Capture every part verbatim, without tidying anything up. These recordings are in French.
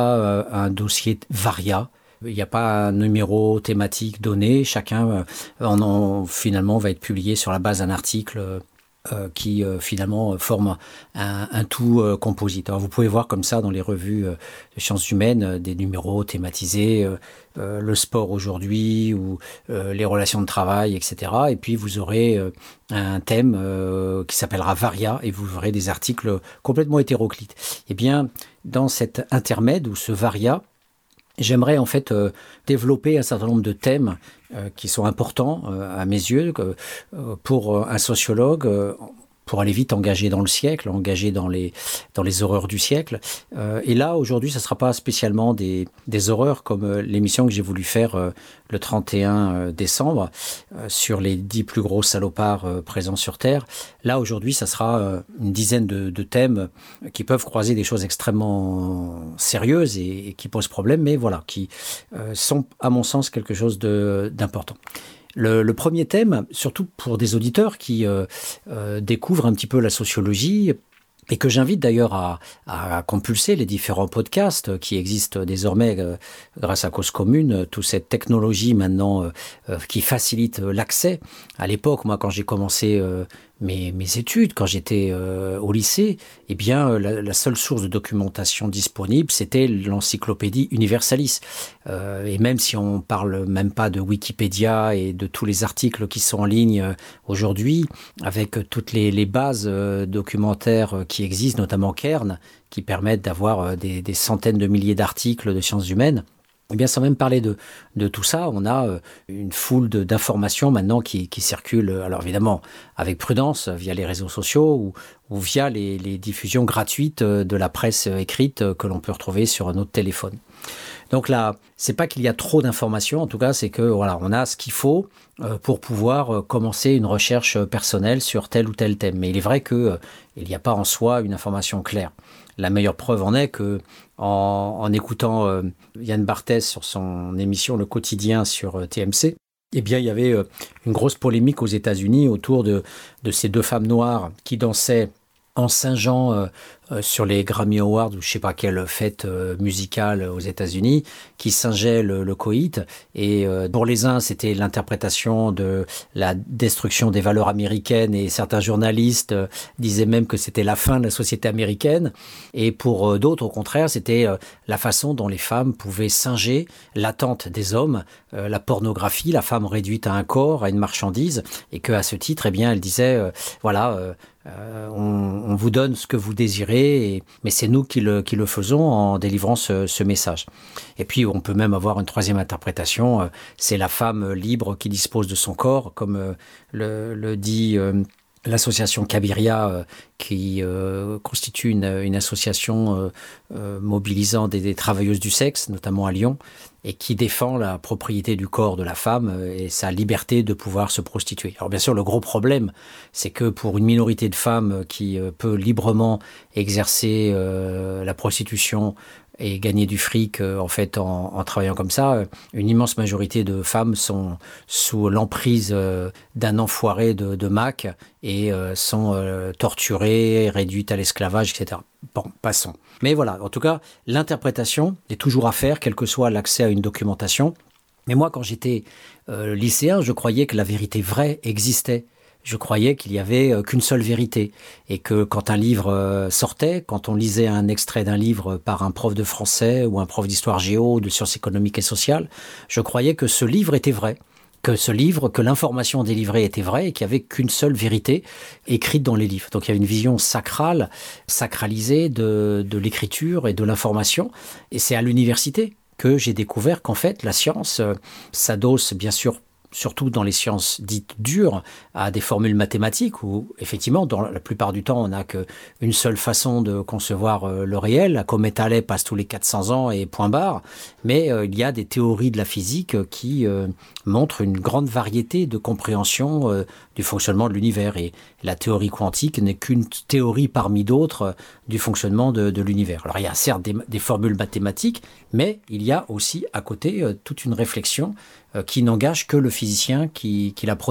euh, un dossier Varia. Il n'y a pas un numéro thématique donné. Chacun, euh, en, en, finalement, va être publié sur la base d'un article euh, euh, qui, euh, finalement, forme un, un tout euh, composite. Alors, vous pouvez voir comme ça dans les revues euh, de sciences humaines euh, des numéros thématisés, euh, euh, le sport aujourd'hui ou euh, les relations de travail, et cetera. Et puis, vous aurez euh, un thème euh, qui s'appellera Varia et vous aurez des articles complètement hétéroclites. Eh bien, dans cet intermède ou ce Varia, j'aimerais en fait euh, développer un certain nombre de thèmes euh, qui sont importants euh, à mes yeux euh, pour un sociologue, euh, pour aller vite engagé dans le siècle, engagé dans les, dans les horreurs du siècle. Euh, et là, aujourd'hui, ça ne sera pas spécialement des, des horreurs comme euh, l'émission que j'ai voulu faire euh, le trente et un décembre euh, sur les dix plus gros salopards euh, présents sur Terre. Là, aujourd'hui, ça sera euh, une dizaine de, de thèmes qui peuvent croiser des choses extrêmement sérieuses et, et qui posent problème, mais voilà, qui euh, sont, à mon sens, quelque chose de, d'important. Le, le premier thème, surtout pour des auditeurs qui euh, euh, découvrent un petit peu la sociologie et que j'invite d'ailleurs à, à compulser les différents podcasts qui existent désormais euh, grâce à Cause Commune, toute cette technologie maintenant euh, euh, qui facilite l'accès. À l'époque, moi, quand j'ai commencé euh, mes, mes études, quand j'étais euh, au lycée, eh bien, la, la seule source de documentation disponible, c'était l'encyclopédie Universalis. Euh, et même si on parle même pas de Wikipédia et de tous les articles qui sont en ligne euh, aujourd'hui, avec toutes les, les bases euh, documentaires euh, qui existent, notamment Cairn, qui permettent d'avoir euh, des, des centaines de milliers d'articles de sciences humaines, eh bien, sans même parler de, de tout ça, on a euh, une foule de, d'informations maintenant qui, qui circulent, alors évidemment avec prudence, via les réseaux sociaux ou, ou via les, les diffusions gratuites de la presse écrite que l'on peut retrouver sur notre téléphone. Donc là, c'est pas qu'il y a trop d'informations, en tout cas, c'est que voilà, on a ce qu'il faut euh, pour pouvoir euh, commencer une recherche personnelle sur tel ou tel thème. Mais il est vrai que euh, il n'y a pas en soi une information claire. La meilleure preuve en est que en, en écoutant euh, Yann Barthès sur son émission Le Quotidien sur euh, T M C, eh bien, il y avait euh, une grosse polémique aux États-Unis autour de, de ces deux femmes noires qui dansaient en Saint-Jean euh, euh, sur les Grammy Awards ou je sais pas quelle fête euh, musicale aux États-Unis, qui singeaient le, le coït. Et euh, pour les uns, c'était l'interprétation de la destruction des valeurs américaines et certains journalistes euh, disaient même que c'était la fin de la société américaine. Et pour euh, d'autres, au contraire, c'était euh, la façon dont les femmes pouvaient singer l'attente des hommes, euh, la pornographie, la femme réduite à un corps, à une marchandise, et que à ce titre, eh bien, elle disait, euh, voilà. Euh, Euh, on, on vous donne ce que vous désirez, et, mais c'est nous qui le, qui le faisons en délivrant ce, ce message. Et puis on peut même avoir une troisième interprétation, euh, c'est la femme libre qui dispose de son corps, comme euh, le, le dit euh, l'association Cabiria, euh, qui euh, constitue une, une association euh, euh, mobilisant des, des travailleuses du sexe, notamment à Lyon, et qui défend la propriété du corps de la femme et sa liberté de pouvoir se prostituer. Alors bien sûr, le gros problème, c'est que pour une minorité de femmes qui peut librement exercer euh, la prostitution et gagner du fric euh, en fait en, en travaillant comme ça, une immense majorité de femmes sont sous l'emprise euh, d'un enfoiré de, de Mac et euh, sont euh, torturées, réduites à l'esclavage, et cetera. Bon, passons. Mais voilà, en tout cas, l'interprétation est toujours à faire, quel que soit l'accès à une documentation. Mais moi, quand j'étais euh, lycéen, je croyais que la vérité vraie existait. Je croyais qu'il n'y avait euh, qu'une seule vérité. Et que quand un livre euh, sortait, quand on lisait un extrait d'un livre par un prof de français ou un prof d'histoire géo, de sciences économiques et sociales, je croyais que ce livre était vrai. Que ce livre, que l'information délivrée était vraie et qu'il n'y avait qu'une seule vérité écrite dans les livres. Donc il y avait une vision sacrale, sacralisée de, de l'écriture et de l'information. Et c'est à l'université que j'ai découvert qu'en fait, la science euh, s'adosse bien sûr, surtout dans les sciences dites dures, à des formules mathématiques où, effectivement, dans la plupart du temps, on n'a qu'une seule façon de concevoir euh, le réel. La comète Halley passe tous les quatre cents ans et point barre. Mais euh, il y a des théories de la physique qui euh, montrent une grande variété de compréhension euh, du fonctionnement de l'univers. Et la théorie quantique n'est qu'une théorie parmi d'autres euh, du fonctionnement de, de l'univers. Alors, il y a certes des, des formules mathématiques, mais il y a aussi à côté euh, toute une réflexion euh, qui n'engage que le physicien qui, qui l'a produit.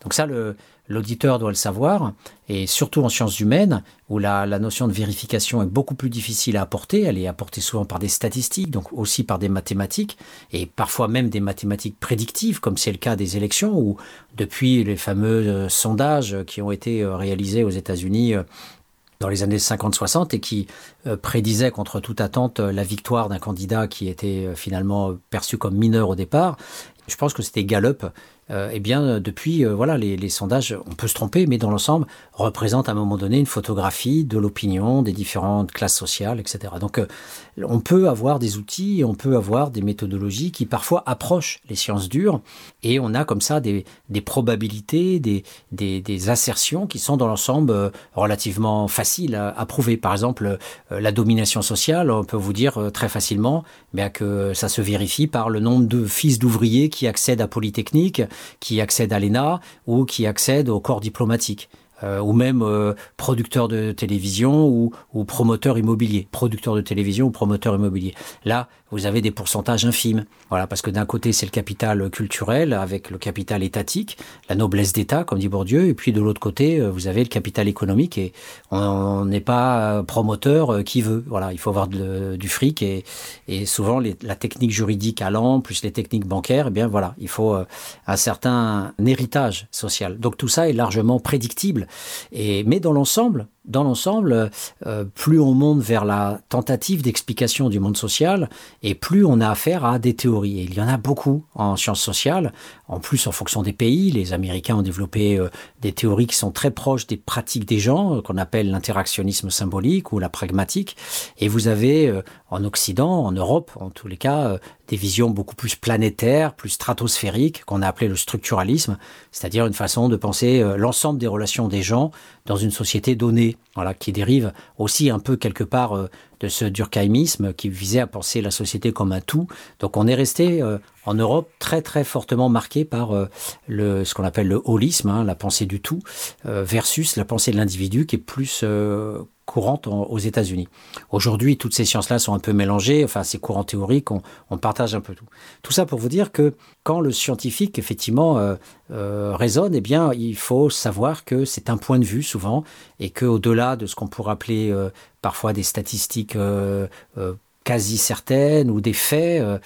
Donc ça, le, l'auditeur doit le savoir, et surtout en sciences humaines, où la, la notion de vérification est beaucoup plus difficile à apporter. Elle est apportée souvent par des statistiques, donc aussi par des mathématiques, et parfois même des mathématiques prédictives, comme c'est le cas des élections, où depuis les fameux euh, sondages qui ont été euh, réalisés aux États-Unis euh, dans les années cinquante soixante et qui euh, prédisaient contre toute attente euh, la victoire d'un candidat qui était euh, finalement perçu comme mineur au départ. Je pense que c'était Gallup. Euh, eh bien, depuis, euh, voilà, les, les sondages, on peut se tromper, mais dans l'ensemble, représentent à un moment donné une photographie de l'opinion des différentes classes sociales, et cetera. Donc, euh, on peut avoir des outils, on peut avoir des méthodologies qui parfois approchent les sciences dures, et on a comme ça des, des probabilités, des, des, des assertions qui sont dans l'ensemble euh, relativement faciles à, à prouver. Par exemple, euh, la domination sociale, on peut vous dire euh, très facilement bien que ça se vérifie par le nombre de fils d'ouvriers qui accèdent à Polytechnique, qui accèdent à l'E N A ou qui accèdent au corps diplomatique. Euh, ou même euh, producteurs de télévision ou, ou promoteurs immobiliers, producteurs de télévision ou promoteurs immobiliers. Là, vous avez des pourcentages infimes. Voilà, parce que d'un côté, c'est le capital culturel avec le capital étatique, la noblesse d'État, comme dit Bourdieu, et puis de l'autre côté, vous avez le capital économique et on n'est pas promoteur qui veut. Voilà, il faut avoir de, du fric et, et souvent les, la technique juridique allant, plus les techniques bancaires, eh bien voilà, il faut un certain héritage social. Donc tout ça est largement prédictible. Et, mais dans l'ensemble, dans l'ensemble, euh, plus on monte vers la tentative d'explication du monde social, et plus on a affaire à des théories. Et il y en a beaucoup en sciences sociales. En plus, en fonction des pays, les Américains ont développé euh, des théories qui sont très proches des pratiques des gens, euh, qu'on appelle l'interactionnisme symbolique ou la pragmatique. Et vous avez euh, en Occident, en Europe, en tous les cas, euh, des visions beaucoup plus planétaires, plus stratosphériques, qu'on a appelé le structuralisme, c'est-à-dire une façon de penser euh, l'ensemble des relations des gens dans une société donnée, voilà, qui dérive aussi un peu quelque part euh, de ce durkheimisme qui visait à penser la société comme un tout. Donc on est resté euh, en Europe très très fortement marqué par euh, le, ce qu'on appelle le holisme, hein, la pensée du tout, euh, versus la pensée de l'individu qui est plus euh, courante en, aux États-Unis. Aujourd'hui, toutes ces sciences-là sont un peu mélangées, enfin ces courants théoriques, on, on partage un peu tout. Tout ça pour vous dire que quand le scientifique effectivement euh, euh, raisonne, eh bien il faut savoir que c'est un point de vue souvent et qu'au-delà de ce qu'on pourrait appeler euh, parfois des statistiques euh, euh, quasi certaines ou des faits euh,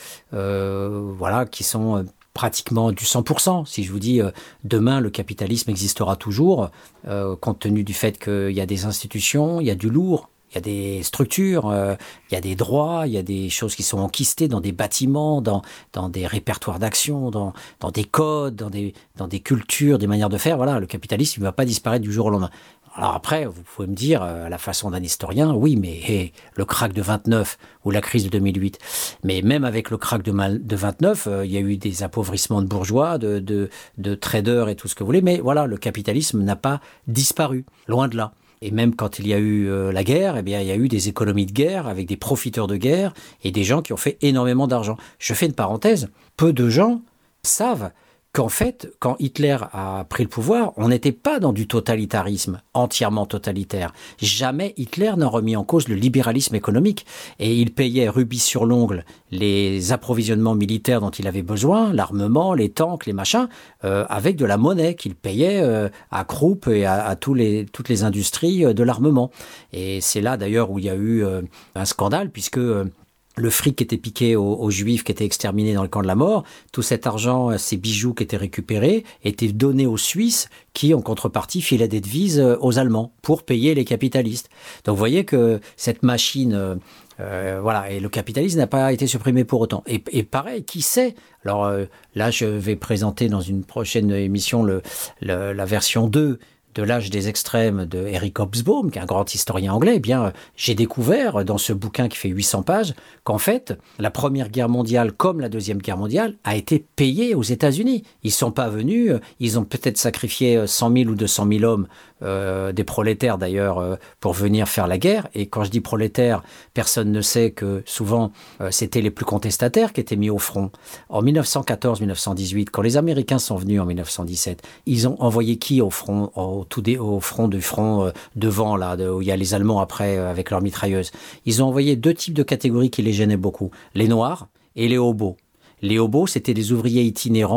euh, voilà, qui sont euh, pratiquement du cent pour cent. Si je vous dis euh, demain le capitalisme existera toujours, euh, compte tenu du fait qu'il y a des institutions, il y a du lourd, il y a des structures, euh, il y a des droits, il y a des choses qui sont enquistées dans des bâtiments, dans, dans des répertoires d'action, dans, dans des codes, dans des, dans des cultures, des manières de faire. Voilà, le capitalisme ne va pas disparaître du jour au lendemain. Alors après, vous pouvez me dire, à la façon d'un historien, oui, mais hey, le krach de vingt-neuf ou la crise de deux mille huit, mais même avec le krach de, de vingt-neuf, euh, il y a eu des appauvrissements de bourgeois, de, de, de traders et tout ce que vous voulez, mais voilà, le capitalisme n'a pas disparu, loin de là. Et même quand il y a eu euh, la guerre, eh bien, il y a eu des économies de guerre avec des profiteurs de guerre et des gens qui ont fait énormément d'argent. Je fais une parenthèse, peu de gens savent qu'en fait, quand Hitler a pris le pouvoir, on n'était pas dans du totalitarisme entièrement totalitaire. Jamais Hitler n'a remis en cause le libéralisme économique. Et il payait rubis sur l'ongle les approvisionnements militaires dont il avait besoin, l'armement, les tanks, les machins, euh, avec de la monnaie qu'il payait euh, à Krupp et à, à tous les, toutes les industries euh, de l'armement. Et c'est là d'ailleurs où il y a eu euh, un scandale, puisque... Euh, le fric qui était piqué aux, aux Juifs qui étaient exterminés dans le camp de la mort, tout cet argent, ces bijoux qui étaient récupérés, étaient donnés aux Suisses qui, en contrepartie, filaient des devises aux Allemands pour payer les capitalistes. Donc vous voyez que cette machine... Euh, voilà, et le capitalisme n'a pas été supprimé pour autant. Et, et pareil, qui sait? Alors euh, là, je vais présenter dans une prochaine émission le, le, la version deux de l'âge des extrêmes de Eric Hobsbawm, qui est un grand historien anglais. Eh bien, j'ai découvert dans ce bouquin qui fait huit cents pages qu'en fait, la Première Guerre mondiale, comme la Deuxième Guerre mondiale, a été payée aux États-Unis. Ils ne sont pas venus, ils ont peut-être sacrifié cent mille ou deux cent mille hommes, euh, des prolétaires d'ailleurs, euh, pour venir faire la guerre. Et quand je dis prolétaires, personne ne sait que souvent, euh, c'était les plus contestataires qui étaient mis au front. En mille neuf cent quatorze mille neuf cent dix-huit, quand les Américains sont venus en mille neuf cent dix-sept, ils ont envoyé qui au front, au, tout des, au front du front euh, devant, là, de, où il y a les Allemands après euh, avec leurs mitrailleuses? Ils ont envoyé deux types de catégories qui les gênaient beaucoup, les Noirs et les hobos. Les hobos, c'était des ouvriers itinérants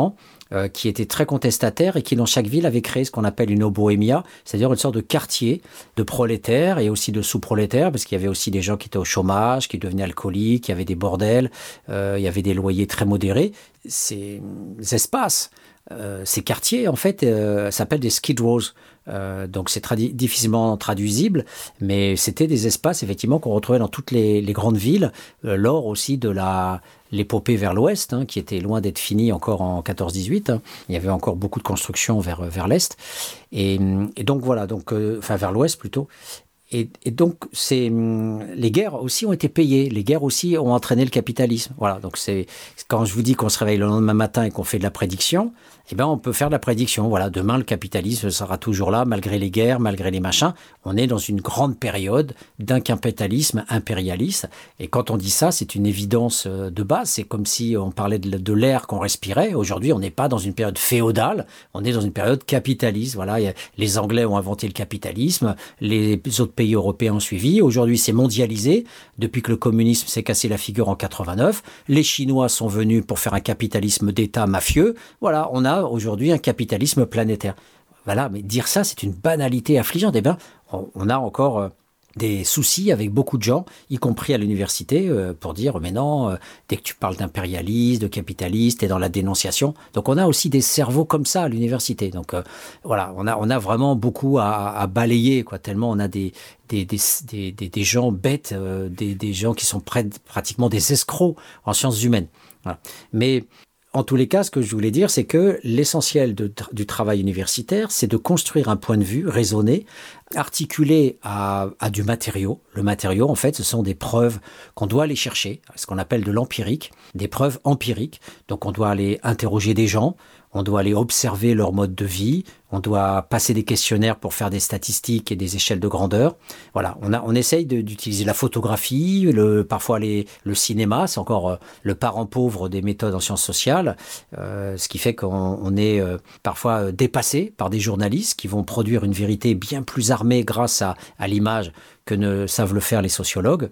euh, qui étaient très contestataires et qui, dans chaque ville, avaient créé ce qu'on appelle une oboémia, c'est-à-dire une sorte de quartier de prolétaires et aussi de sous-prolétaires, parce qu'il y avait aussi des gens qui étaient au chômage, qui devenaient alcooliques, il y avait des bordels, euh, il y avait des loyers très modérés. Ces espaces, euh, ces quartiers, en fait, euh, s'appellent des skid rows. Euh, donc c'est tradi- difficilement traduisible, mais c'était des espaces effectivement qu'on retrouvait dans toutes les, les grandes villes, euh, lors aussi de la, l'épopée vers l'ouest, hein, qui était loin d'être finie encore en quatorze dix-huit. Hein. Il y avait encore beaucoup de constructions vers, vers l'est. Et, et donc voilà, donc, euh, enfin vers l'ouest plutôt. Et, et donc, c'est, les guerres aussi ont été payées. Les guerres aussi ont entraîné le capitalisme. Voilà. Donc, c'est quand je vous dis qu'on se réveille le lendemain matin et qu'on fait de la prédiction, eh ben, on peut faire de la prédiction. Voilà. Demain, le capitalisme sera toujours là, malgré les guerres, malgré les machins. On est dans une grande période d'un capitalisme impérialiste. Et quand on dit ça, c'est une évidence de base. C'est comme si on parlait de, de l'air qu'on respirait. Aujourd'hui, on n'est pas dans une période féodale. On est dans une période capitaliste. Voilà. Il y a, les Anglais ont inventé le capitalisme. Les autres pays pays européens ont suivi. Aujourd'hui, c'est mondialisé. Depuis que le communisme s'est cassé la figure en quatre-vingt-neuf, les Chinois sont venus pour faire un capitalisme d'État mafieux. Voilà, on a aujourd'hui un capitalisme planétaire. Voilà, mais dire ça, c'est une banalité affligeante. Eh bien, on a encore euh, des soucis avec beaucoup de gens, y compris à l'université, euh, pour dire, mais non, euh, dès que tu parles d'impérialiste, de capitaliste, t'es dans la dénonciation. Donc, on a aussi des cerveaux comme ça à l'université. Donc, euh, voilà, on a, on a vraiment beaucoup à, à balayer, quoi, tellement on a des, des, des, des, des, des gens bêtes, euh, des, des gens qui sont près, pratiquement des escrocs en sciences humaines. Voilà. Mais en tous les cas, ce que je voulais dire, c'est que l'essentiel de, du travail universitaire, c'est de construire un point de vue raisonné, articulé à, à du matériau. Le matériau, en fait, ce sont des preuves qu'on doit aller chercher, ce qu'on appelle de l'empirique, des preuves empiriques. Donc, on doit aller interroger des gens, on doit aller observer leur mode de vie, on doit passer des questionnaires pour faire des statistiques et des échelles de grandeur. Voilà, on, a, on essaye de, d'utiliser la photographie, le, parfois les, le cinéma, c'est encore euh, le parent pauvre des méthodes en sciences sociales, euh, ce qui fait qu'on on est euh, parfois dépassé par des journalistes qui vont produire une vérité bien plus armée grâce à, à l'image que ne savent le faire les sociologues.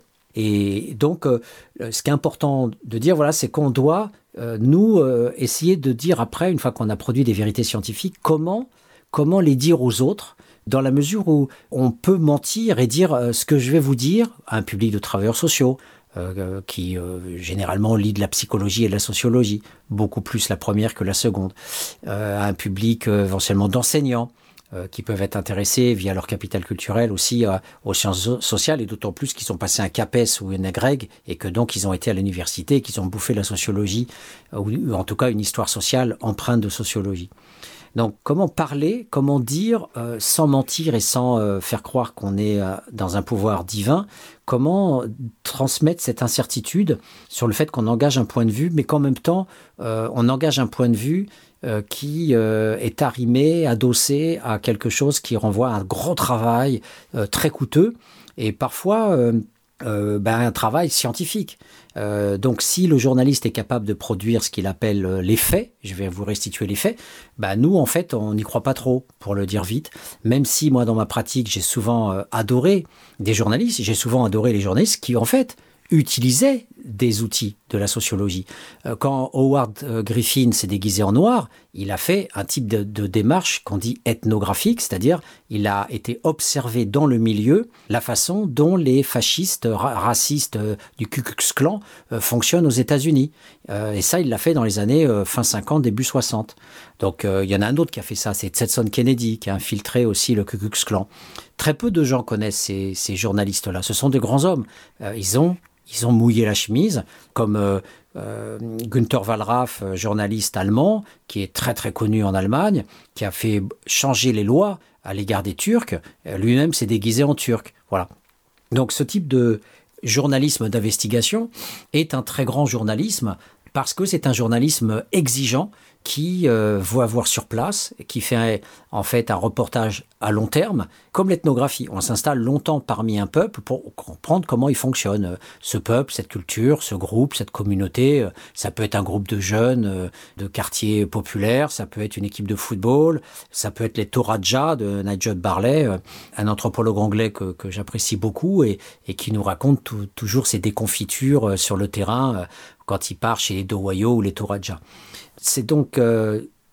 Et donc, euh, ce qui est important de dire, voilà, c'est qu'on doit, euh, nous, euh, essayer de dire après, une fois qu'on a produit des vérités scientifiques, comment, comment les dire aux autres, dans la mesure où on peut mentir et dire euh, ce que je vais vous dire à un public de travailleurs sociaux, euh, qui euh, généralement lit de la psychologie et de la sociologie, beaucoup plus la première que la seconde, euh, à un public euh, éventuellement d'enseignants, Euh, qui peuvent être intéressés via leur capital culturel aussi euh, aux sciences sociales, et d'autant plus qu'ils sont passés un CAPES ou une agrég et que donc ils ont été à l'université et qu'ils ont bouffé la sociologie, euh, ou en tout cas une histoire sociale empreinte de sociologie. Donc comment parler, comment dire euh, sans mentir et sans euh, faire croire qu'on est euh, dans un pouvoir divin, comment transmettre cette incertitude sur le fait qu'on engage un point de vue, mais qu'en même temps euh, on engage un point de vue euh, qui euh, est arrimé, adossé à quelque chose qui renvoie à un gros travail euh, très coûteux et parfois euh, euh, ben, un travail scientifique. Euh, donc si le journaliste est capable de produire ce qu'il appelle euh, les faits, je vais vous restituer les faits, bah nous en fait on n'y croit pas trop, pour le dire vite, même si moi dans ma pratique j'ai souvent euh, adoré des journalistes, j'ai souvent adoré les journalistes qui en fait utilisaient des outils de la sociologie. Euh, quand Howard euh, Griffin s'est déguisé en noir, il a fait un type de, de démarche qu'on dit ethnographique, c'est-à-dire il a été observé dans le milieu la façon dont les fascistes ra- racistes euh, du Ku Klux Klan euh, fonctionnent aux États-Unis. Euh, et ça, il l'a fait dans les années euh, fin cinquante, début soixante. Donc euh, il y en a un autre qui a fait ça, c'est Stetson Kennedy, qui a infiltré aussi le Ku Klux Klan. Très peu de gens connaissent ces, ces journalistes-là. Ce sont de grands hommes. Euh, ils ont Ils ont mouillé la chemise, comme euh, euh, Günther Wallraff, journaliste allemand, qui est très très connu en Allemagne, qui a fait changer les lois à l'égard des Turcs. Lui-même s'est déguisé en Turc. Voilà. Donc ce type de journalisme d'investigation est un très grand journalisme parce que c'est un journalisme exigeant qui euh, va voir sur place, qui fait en fait un reportage à long terme, comme l'ethnographie. On s'installe longtemps parmi un peuple pour comprendre comment il fonctionne. Ce peuple, cette culture, ce groupe, cette communauté, ça peut être un groupe de jeunes de quartiers populaires, ça peut être une équipe de football, ça peut être les Toraja de Nigel Barley, un anthropologue anglais que, que j'apprécie beaucoup et, et qui nous raconte tout, toujours ses déconfitures sur le terrain quand il part chez les Dowayo ou les Toraja. C'est donc euh,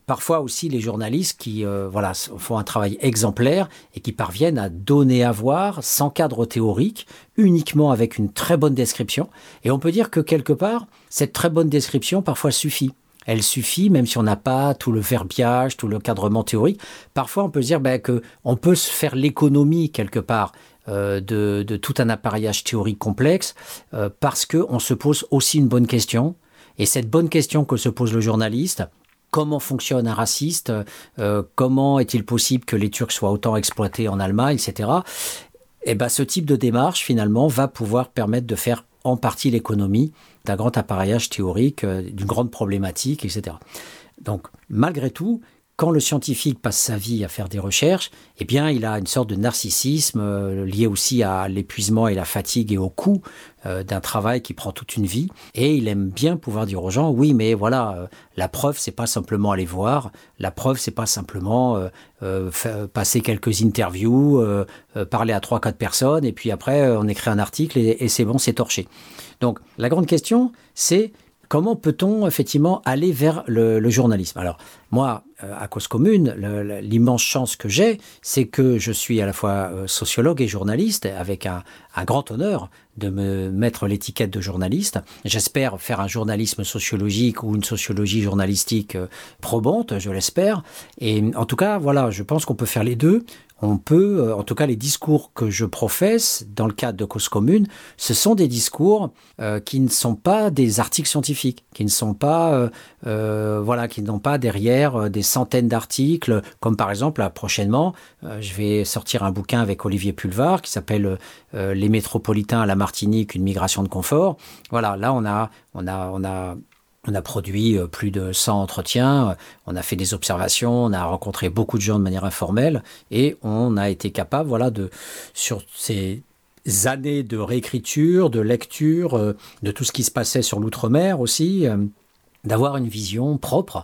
parfois aussi les journalistes qui euh, voilà, font un travail exemplaire et qui parviennent à donner à voir sans cadre théorique, uniquement avec une très bonne description. Et on peut dire que quelque part, cette très bonne description parfois suffit. Elle suffit, même si on n'a pas tout le verbiage, tout le cadrement théorique. Parfois, on peut se dire ben, qu'on peut se faire l'économie quelque part euh, de, de tout un appareillage théorique complexe euh, parce qu'on se pose aussi une bonne question. Et cette bonne question que se pose le journaliste, comment fonctionne un raciste, euh, comment est-il possible que les Turcs soient autant exploités en Allemagne, et cetera. Et ben, ce type de démarche, finalement, va pouvoir permettre de faire en partie l'économie d'un grand appareillage théorique, euh, d'une grande problématique, et cetera. Donc, malgré tout, quand le scientifique passe sa vie à faire des recherches, eh bien, il a une sorte de narcissisme euh, lié aussi à l'épuisement et la fatigue et au coût euh, d'un travail qui prend toute une vie. Et il aime bien pouvoir dire aux gens, oui, mais voilà, euh, la preuve, c'est pas simplement aller voir. La preuve, c'est pas simplement euh, euh, f- passer quelques interviews, euh, euh, parler à trois, quatre personnes, et puis après, euh, on écrit un article et, et c'est bon, c'est torché. Donc, la grande question, c'est comment peut-on effectivement aller vers le, le journalisme? Alors, moi, euh, à Cause Commune, le, le, l'immense chance que j'ai, c'est que je suis à la fois euh, sociologue et journaliste, avec un, un grand honneur de me mettre l'étiquette de journaliste. J'espère faire un journalisme sociologique ou une sociologie journalistique euh, probante, je l'espère. Et en tout cas, voilà, je pense qu'on peut faire les deux. On peut, en tout cas les discours que je professe dans le cadre de Cause Commune, ce sont des discours euh, qui ne sont pas des articles scientifiques, qui ne sont pas, euh, euh, voilà, qui n'ont pas derrière euh, des centaines d'articles, comme par exemple, là, prochainement, euh, je vais sortir un bouquin avec Olivier Pulvar qui s'appelle euh, Les métropolitains à la Martinique, une migration de confort. Voilà, là on a, on a, on a On a produit plus de cent entretiens, on a fait des observations, on a rencontré beaucoup de gens de manière informelle et on a été capable, voilà, de, sur ces années de réécriture, de lecture, de tout ce qui se passait sur l'outre-mer aussi, d'avoir une vision propre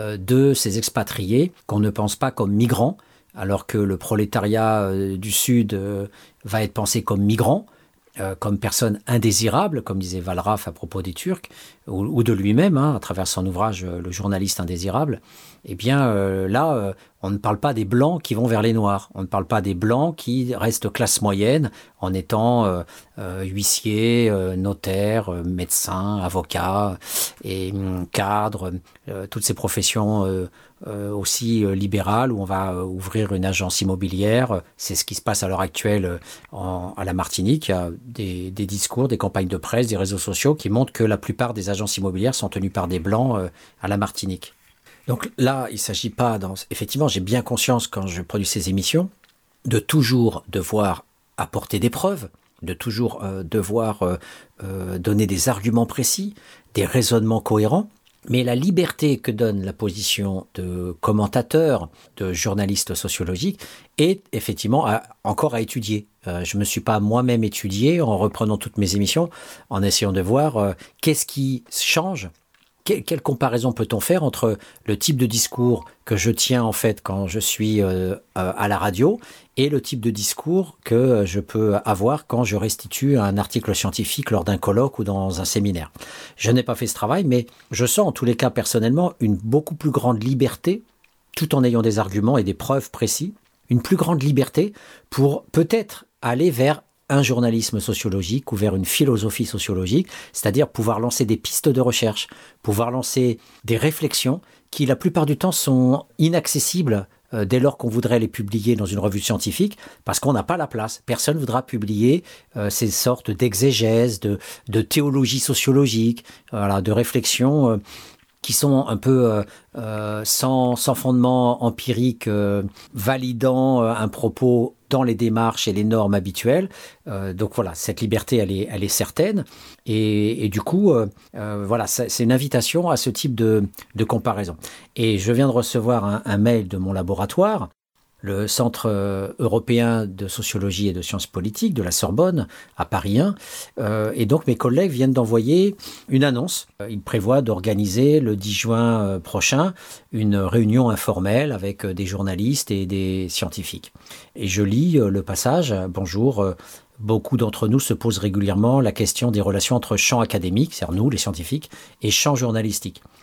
de ces expatriés qu'on ne pense pas comme migrants, alors que le prolétariat du Sud va être pensé comme migrant. Euh, comme personne indésirable, comme disait Valraff à propos des Turcs, ou, ou de lui-même, hein, à travers son ouvrage euh, Le journaliste indésirable, eh bien euh, là, euh, on ne parle pas des Blancs qui vont vers les Noirs, on ne parle pas des Blancs qui restent classe moyenne en étant euh, euh, huissiers, euh, notaires, euh, médecins, avocats, et euh, cadres, euh, toutes ces professions euh, euh, aussi euh, libérales où on va euh, ouvrir une agence immobilière. C'est ce qui se passe à l'heure actuelle euh, en, à la Martinique. Il y a des, des discours, des campagnes de presse, des réseaux sociaux qui montrent que la plupart des agences immobilières sont tenues par des Blancs euh, à la Martinique. Donc là, il ne s'agit pas, dans... effectivement, j'ai bien conscience quand je produis ces émissions, de toujours devoir apporter des preuves, de toujours euh, devoir euh, euh, donner des arguments précis, des raisonnements cohérents, mais la liberté que donne la position de commentateur, de journaliste sociologique, est effectivement à, encore à étudier. Euh, je ne me suis pas moi-même étudié en reprenant toutes mes émissions, en essayant de voir euh, qu'est-ce qui change. Quelle comparaison peut-on faire entre le type de discours que je tiens en fait quand je suis euh, à la radio et le type de discours que je peux avoir quand je restitue un article scientifique lors d'un colloque ou dans un séminaire. Je n'ai pas fait ce travail, mais je sens en tous les cas personnellement une beaucoup plus grande liberté, tout en ayant des arguments et des preuves précis, une plus grande liberté pour peut-être aller vers un journalisme sociologique ou vers une philosophie sociologique, c'est-à-dire pouvoir lancer des pistes de recherche, pouvoir lancer des réflexions qui la plupart du temps sont inaccessibles euh, dès lors qu'on voudrait les publier dans une revue scientifique parce qu'on n'a pas la place. Personne ne voudra publier euh, ces sortes d'exégèses, de, de théologie sociologique, voilà, de réflexions euh, qui sont un peu euh, euh, sans, sans fondement empirique, euh, validant euh, un propos dans les démarches et les normes habituelles. Euh, donc voilà, cette liberté, elle est, elle est certaine. Et, et du coup, euh, euh, voilà, c'est, c'est une invitation à ce type de, de comparaison. Et je viens de recevoir un, un mail de mon laboratoire, le Centre européen de sociologie et de sciences politiques de la Sorbonne, à Paris un. Euh, et donc mes collègues viennent d'envoyer une annonce. Ils prévoient d'organiser le dix juin prochain une réunion informelle avec des journalistes et des scientifiques. Et je lis le passage. Bonjour. Beaucoup d'entre nous se posent régulièrement la question des relations entre champ académique, c'est-à-dire nous, les scientifiques, et champ journalistique.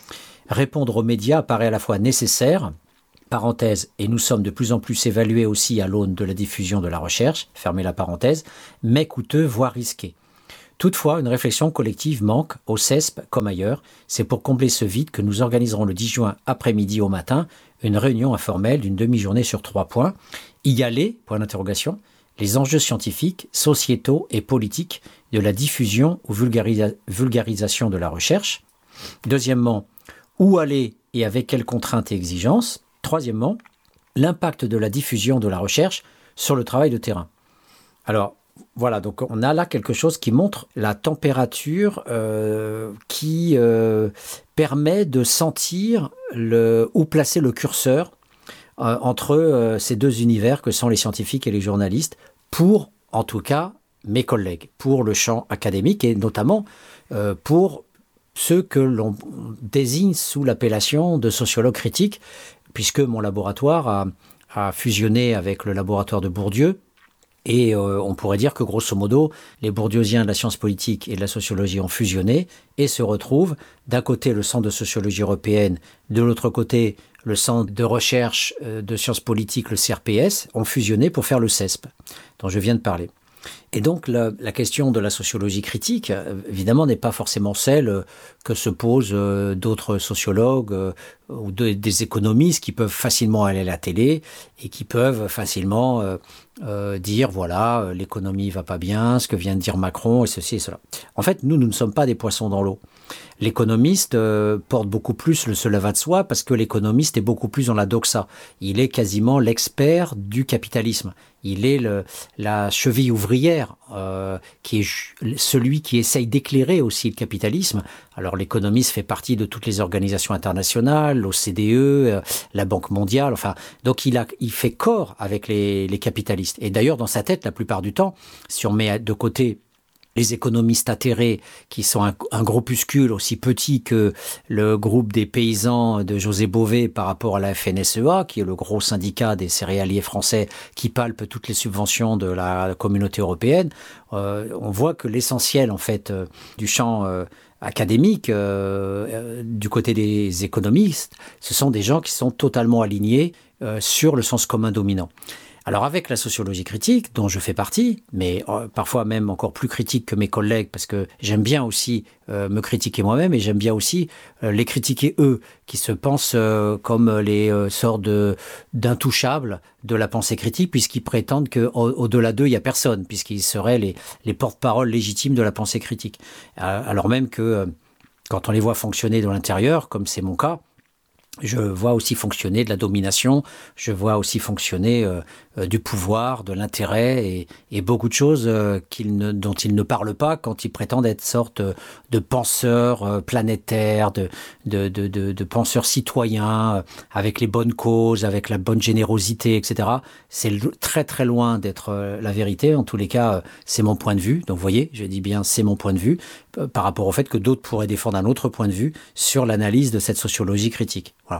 Répondre aux médias paraît à la fois nécessaire, parenthèse, et nous sommes de plus en plus évalués aussi à l'aune de la diffusion de la recherche, fermez la parenthèse, mais coûteux, voire risqué. Toutefois, une réflexion collective manque, au C E S P comme ailleurs. C'est pour combler ce vide que nous organiserons le dix juin après-midi au matin une réunion informelle d'une demi-journée sur trois points. Y aller, point d'interrogation, les enjeux scientifiques, sociétaux et politiques de la diffusion ou vulgarisa- vulgarisation de la recherche. Deuxièmement, où aller et avec quelles contraintes et exigences. Troisièmement, l'impact de la diffusion de la recherche sur le travail de terrain. Alors, voilà, donc on a là quelque chose qui montre la température euh, qui euh, permet de sentir le, où placer le curseur euh, entre euh, ces deux univers que sont les scientifiques et les journalistes, pour, en tout cas, mes collègues, pour le champ académique et notamment euh, pour ceux que l'on désigne sous l'appellation de sociologue critique, puisque mon laboratoire a, a fusionné avec le laboratoire de Bourdieu. Et euh, on pourrait dire que, grosso modo, les bourdieusiens de la science politique et de la sociologie ont fusionné et se retrouvent, d'un côté, le Centre de sociologie européenne, de l'autre côté, le Centre de recherche euh, de sciences politiques, le C R P S, ont fusionné pour faire le C E S P, dont je viens de parler. Et donc, la, la question de la sociologie critique, évidemment, n'est pas forcément celle que se posent euh, d'autres sociologues euh, ou de, des économistes qui peuvent facilement aller à la télé et qui peuvent facilement euh, euh, dire, voilà, l'économie va pas bien, ce que vient de dire Macron et ceci et cela. En fait, nous, nous ne sommes pas des poissons dans l'eau. L'économiste euh, porte beaucoup plus le cela va de soi parce que l'économiste est beaucoup plus dans la doxa. Il est quasiment l'expert du capitalisme. Il est le, la cheville ouvrière euh, qui est celui qui essaye d'éclairer aussi le capitalisme. Alors l'économiste fait partie de toutes les organisations internationales, l'O C D E, euh, la Banque mondiale, enfin, donc il, a, il fait corps avec les, les capitalistes. Et d'ailleurs, dans sa tête, la plupart du temps, si on met de côté les économistes atterrés, qui sont un, un groupuscule aussi petit que le groupe des paysans de José Bové par rapport à la F N S E A, qui est le gros syndicat des céréaliers français qui palpe toutes les subventions de la communauté européenne, euh, on voit que l'essentiel en fait euh, du champ euh, académique, euh, euh, du côté des économistes, ce sont des gens qui sont totalement alignés euh, sur le sens commun dominant. Alors avec la sociologie critique, dont je fais partie, mais euh, parfois même encore plus critique que mes collègues, parce que j'aime bien aussi euh, me critiquer moi-même et j'aime bien aussi euh, les critiquer eux, qui se pensent euh, comme les euh, sortes de, d'intouchables de la pensée critique, puisqu'ils prétendent qu'au-delà d'eux, il n'y a personne, puisqu'ils seraient les, les porte-paroles légitimes de la pensée critique. Euh, alors même que euh, quand on les voit fonctionner de l'intérieur, comme c'est mon cas, je vois aussi fonctionner de la domination, je vois aussi fonctionner euh, euh, du pouvoir, de l'intérêt et, et beaucoup de choses euh, qu'ils ne, dont ils ne parlent pas quand ils prétendent être sorte de, de penseurs euh, planétaires, de, de, de, de, de penseurs citoyens, euh, avec les bonnes causes, avec la bonne générosité, et cetera. C'est l- très très loin d'être euh, la vérité. En tous les cas, euh, c'est mon point de vue. Donc vous voyez, je dis bien c'est mon point de vue euh, par rapport au fait que d'autres pourraient défendre un autre point de vue sur l'analyse de cette sociologie critique. Voilà.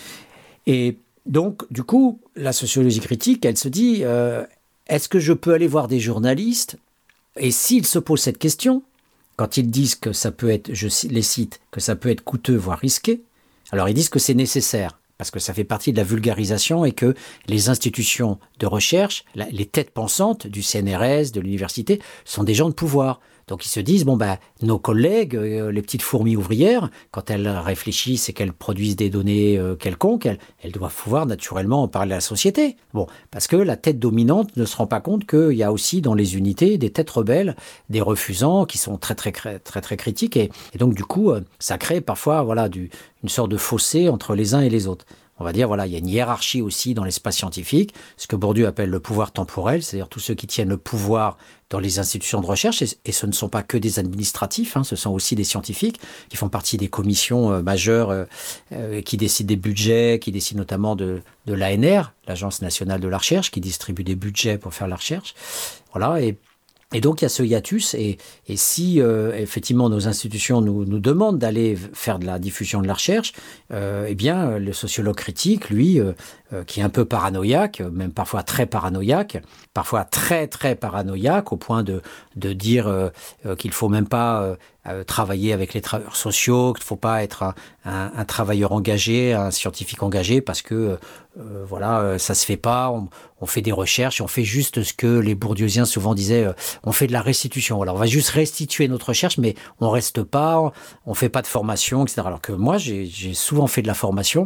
Et donc, du coup, la sociologie critique, elle se dit, euh, est-ce que je peux aller voir des journalistes? Et s'ils se posent cette question, quand ils disent que ça peut être, je les cite, que ça peut être coûteux, voire risqué, alors ils disent que c'est nécessaire, parce que ça fait partie de la vulgarisation et que les institutions de recherche, la, les têtes pensantes du C N R S, de l'université, sont des gens de pouvoir. Donc ils se disent, bon ben, nos collègues, euh, les petites fourmis ouvrières, quand elles réfléchissent et qu'elles produisent des données euh, quelconques, elles, elles doivent pouvoir naturellement en parler à la société. Bon, parce que la tête dominante ne se rend pas compte qu'il y a aussi dans les unités des têtes rebelles, des refusants qui sont très très très très, très critiques. Et, et donc du coup, euh, ça crée parfois voilà, du, une sorte de fossé entre les uns et les autres. On va dire, voilà, il y a une hiérarchie aussi dans l'espace scientifique, ce que Bourdieu appelle le pouvoir temporel, c'est-à-dire tous ceux qui tiennent le pouvoir dans les institutions de recherche, et, et ce ne sont pas que des administratifs, hein, ce sont aussi des scientifiques qui font partie des commissions euh, majeures euh, euh, qui décident des budgets, qui décident notamment de, de l'A N R, l'Agence nationale de la recherche, qui distribue des budgets pour faire la recherche. Voilà, et Et donc, il y a ce hiatus, et, et si euh, effectivement nos institutions nous, nous demandent d'aller faire de la diffusion de la recherche, euh, eh bien, le sociologue critique, lui, euh, euh, qui est un peu paranoïaque, même parfois très paranoïaque, parfois très très paranoïaque, au point de, de dire euh, euh, qu'il ne faut même pas euh, euh, travailler avec les travailleurs sociaux, qu'il ne faut pas être un, un, un travailleur engagé, un scientifique engagé, parce que euh, voilà, ça se fait pas. On, on fait des recherches, on fait juste ce que les bourdieusiens souvent disaient, euh, on fait de la restitution. Voilà, on va juste restituer notre recherche, mais on reste pas, on fait pas de formation, et cetera. Alors que moi, j'ai, j'ai souvent fait de la formation.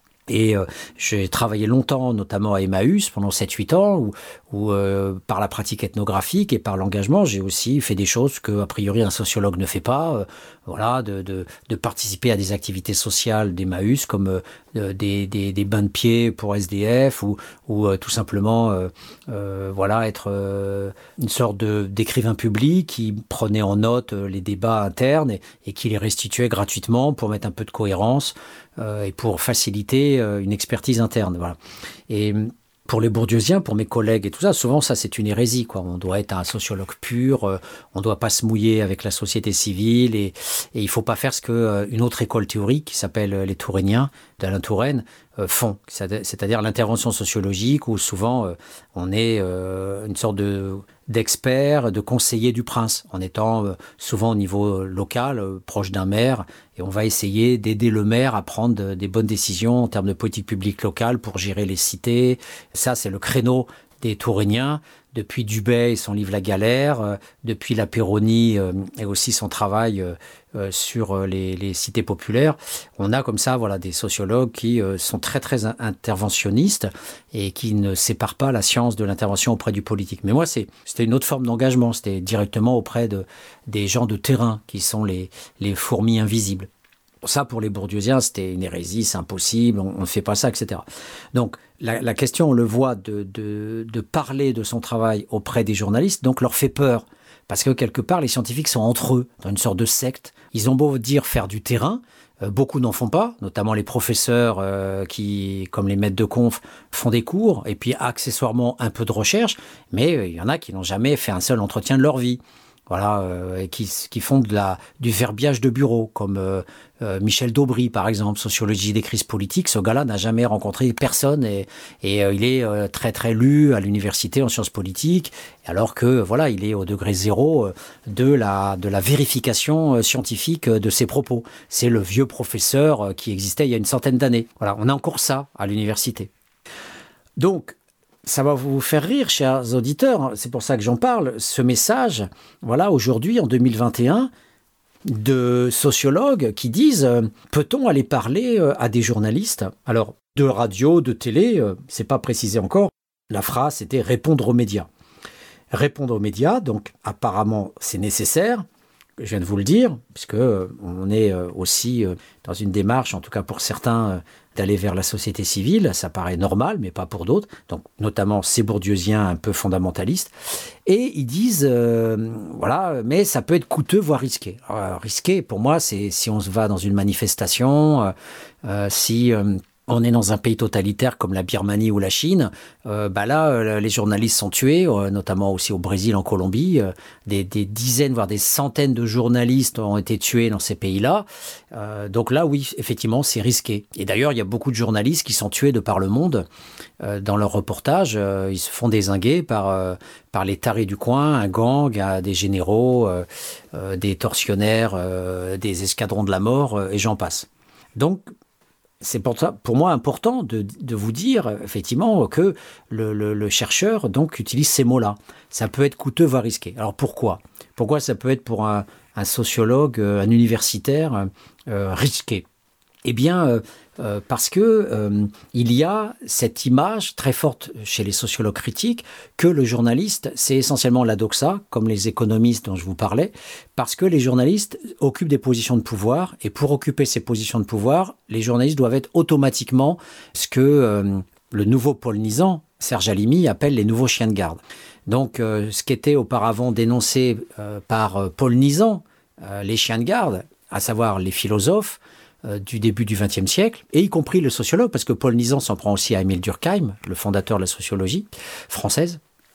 Et euh, j'ai travaillé longtemps, notamment à Emmaüs, pendant sept huit ans, où, où euh, par la pratique ethnographique et par l'engagement, j'ai aussi fait des choses que, a priori, un sociologue ne fait pas. Euh, voilà, de, de, de participer à des activités sociales d'Emmaüs, comme euh, des, des, des bains de pieds pour S D F, ou, ou euh, tout simplement, euh, euh, voilà, être euh, une sorte de, d'écrivain public qui prenait en note les débats internes et, et qui les restituait gratuitement pour mettre un peu de cohérence euh, et pour faciliter euh, une expertise interne. Voilà. Et pour les bourdieusiens, pour mes collègues et tout ça, souvent ça c'est une hérésie, quoi. On doit être un sociologue pur, euh, on ne doit pas se mouiller avec la société civile et, et il ne faut pas faire ce qu'une euh, autre école théorique qui s'appelle euh, les Tourainiens d'Alain Touraine euh, font, c'est-à-dire l'intervention sociologique où souvent euh, on est euh, une sorte de d'expert, de conseiller du prince, en étant euh, souvent au niveau local, euh, proche d'un maire, et on va essayer d'aider le maire à prendre de, des bonnes décisions en termes de politique publique locale pour gérer les cités. Ça, c'est le créneau des Tourainiens, depuis Dubay et son livre La Galère, euh, depuis la Péronie euh, et aussi son travail euh, euh, sur les, les cités populaires. On a comme ça voilà, des sociologues qui euh, sont très très interventionnistes et qui ne séparent pas la science de l'intervention auprès du politique. Mais moi, c'est, c'était une autre forme d'engagement, c'était directement auprès de, des gens de terrain qui sont les, les fourmis invisibles. Ça, pour les bourdieusiens, c'était une hérésie, c'est impossible, on ne fait pas ça, et cetera. Donc, la, la question, on le voit, de, de, de parler de son travail auprès des journalistes, donc leur fait peur. Parce que, quelque part, les scientifiques sont entre eux, dans une sorte de secte. Ils ont beau dire faire du terrain, euh, beaucoup n'en font pas, notamment les professeurs euh, qui, comme les maîtres de conf, font des cours, et puis accessoirement un peu de recherche, mais il euh, y en a qui n'ont jamais fait un seul entretien de leur vie. Voilà, euh, et qui, qui font de la, du verbiage de bureau, comme euh, euh, Michel Daubry, par exemple, sociologie des crises politiques. Ce gars-là n'a jamais rencontré personne et, et euh, il est euh, très très lu à l'université en sciences politiques, alors que voilà, il est au degré zéro de la, de la vérification scientifique de ses propos. C'est le vieux professeur qui existait il y a une centaine d'années. Voilà, on a encore ça à l'université. Donc, ça va vous faire rire, chers auditeurs, c'est pour ça que j'en parle, ce message, voilà, aujourd'hui, en deux mille vingt et un, de sociologues qui disent euh, « Peut-on aller parler euh, à des journalistes ?» Alors, de radio, de télé, euh, c'est pas précisé encore, la phrase c'était « répondre aux médias ». Répondre aux médias, donc apparemment c'est nécessaire, je viens de vous le dire, puisque euh, on est euh, aussi euh, dans une démarche, en tout cas pour certains, euh, d'aller vers la société civile, ça paraît normal, mais pas pour d'autres, donc notamment ces bourdieusiens un peu fondamentalistes, et ils disent, euh, voilà, mais ça peut être coûteux, voire risqué. Alors, risqué, pour moi, c'est si on se va dans une manifestation, euh, euh, si... Euh, on est dans un pays totalitaire comme la Birmanie ou la Chine, euh, bah là, euh, les journalistes sont tués, euh, notamment aussi au Brésil, en Colombie. Euh, des, des dizaines, voire des centaines de journalistes ont été tués dans ces pays-là. Euh, donc là, oui, effectivement, c'est risqué. Et d'ailleurs, il y a beaucoup de journalistes qui sont tués de par le monde. Euh, dans leurs reportages, euh, ils se font dézinguer par, euh, par les tarés du coin, un gang, euh, des généraux, euh, euh, des tortionnaires, euh, des escadrons de la mort, euh, et j'en passe. Donc, c'est pour, ça, pour moi important de, de vous dire effectivement que le, le, le chercheur donc utilise ces mots-là. Ça peut être coûteux, voire risqué. Alors pourquoi ? Pourquoi ça peut être pour un, un sociologue, un universitaire euh, risqué ? Eh bien, euh, euh, parce que euh, il y a cette image très forte chez les sociologues critiques que le journaliste, c'est essentiellement la doxa, comme les économistes dont je vous parlais, parce que les journalistes occupent des positions de pouvoir, et pour occuper ces positions de pouvoir, les journalistes doivent être automatiquement ce que euh, le nouveau Paul Nizan, Serge Halimi, appelle les nouveaux chiens de garde. Donc, euh, ce qui était auparavant dénoncé euh, par euh, Paul Nizan, euh, les chiens de garde, à savoir les philosophes, du début du vingtième siècle, et y compris le sociologue, parce que Paul Nizan s'en prend aussi à Émile Durkheim, le fondateur de la sociologie française.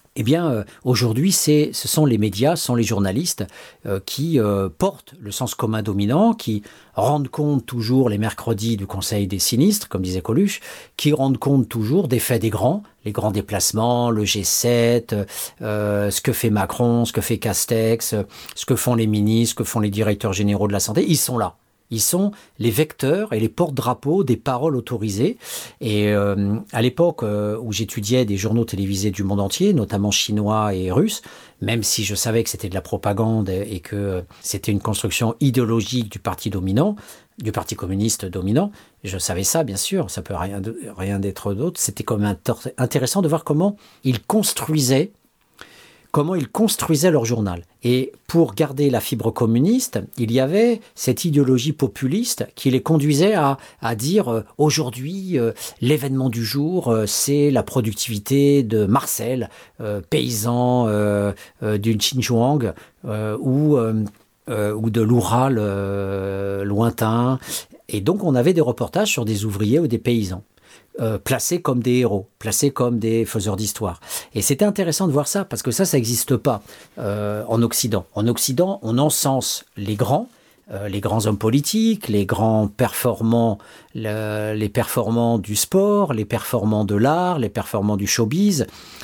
Eh bien, euh, aujourd'hui, c'est, ce sont les médias, ce sont les journalistes euh, qui euh, portent le sens commun dominant, qui rendent compte toujours les mercredis du Conseil des sinistres, comme disait Coluche, qui rendent compte toujours des faits des grands, les grands déplacements, le G sept, euh, ce que fait Macron, ce que fait Castex, ce que font les ministres, ce que font les directeurs généraux de la santé. Ils sont là. Ils sont les vecteurs et les porte-drapeaux des paroles autorisées. Et euh, à l'époque euh, où j'étudiais des journaux télévisés du monde entier, notamment chinois et russes, même si je savais que c'était de la propagande et que c'était une construction idéologique du parti dominant, du parti communiste dominant, je savais ça, bien sûr, ça peut rien, de, rien d'être d'autre. C'était quand même intéressant de voir comment ils construisaient comment ils construisaient leur journal. Et pour garder la fibre communiste, il y avait cette idéologie populiste qui les conduisait à, à dire euh, aujourd'hui, euh, l'événement du jour, euh, c'est la productivité de Marcel, euh, paysan euh, euh, du Xinjiang euh, ou, euh, euh, ou de l'Oural euh, lointain. Et donc on avait des reportages sur des ouvriers ou des paysans. Euh, placés comme des héros, placés comme des faiseurs d'histoire. Et c'était intéressant de voir ça, parce que ça, ça n'existe pas euh, en Occident. En Occident, on encense les grands, euh, les grands hommes politiques, les grands performants, le, les performants du sport, les performants de l'art, les performants du showbiz,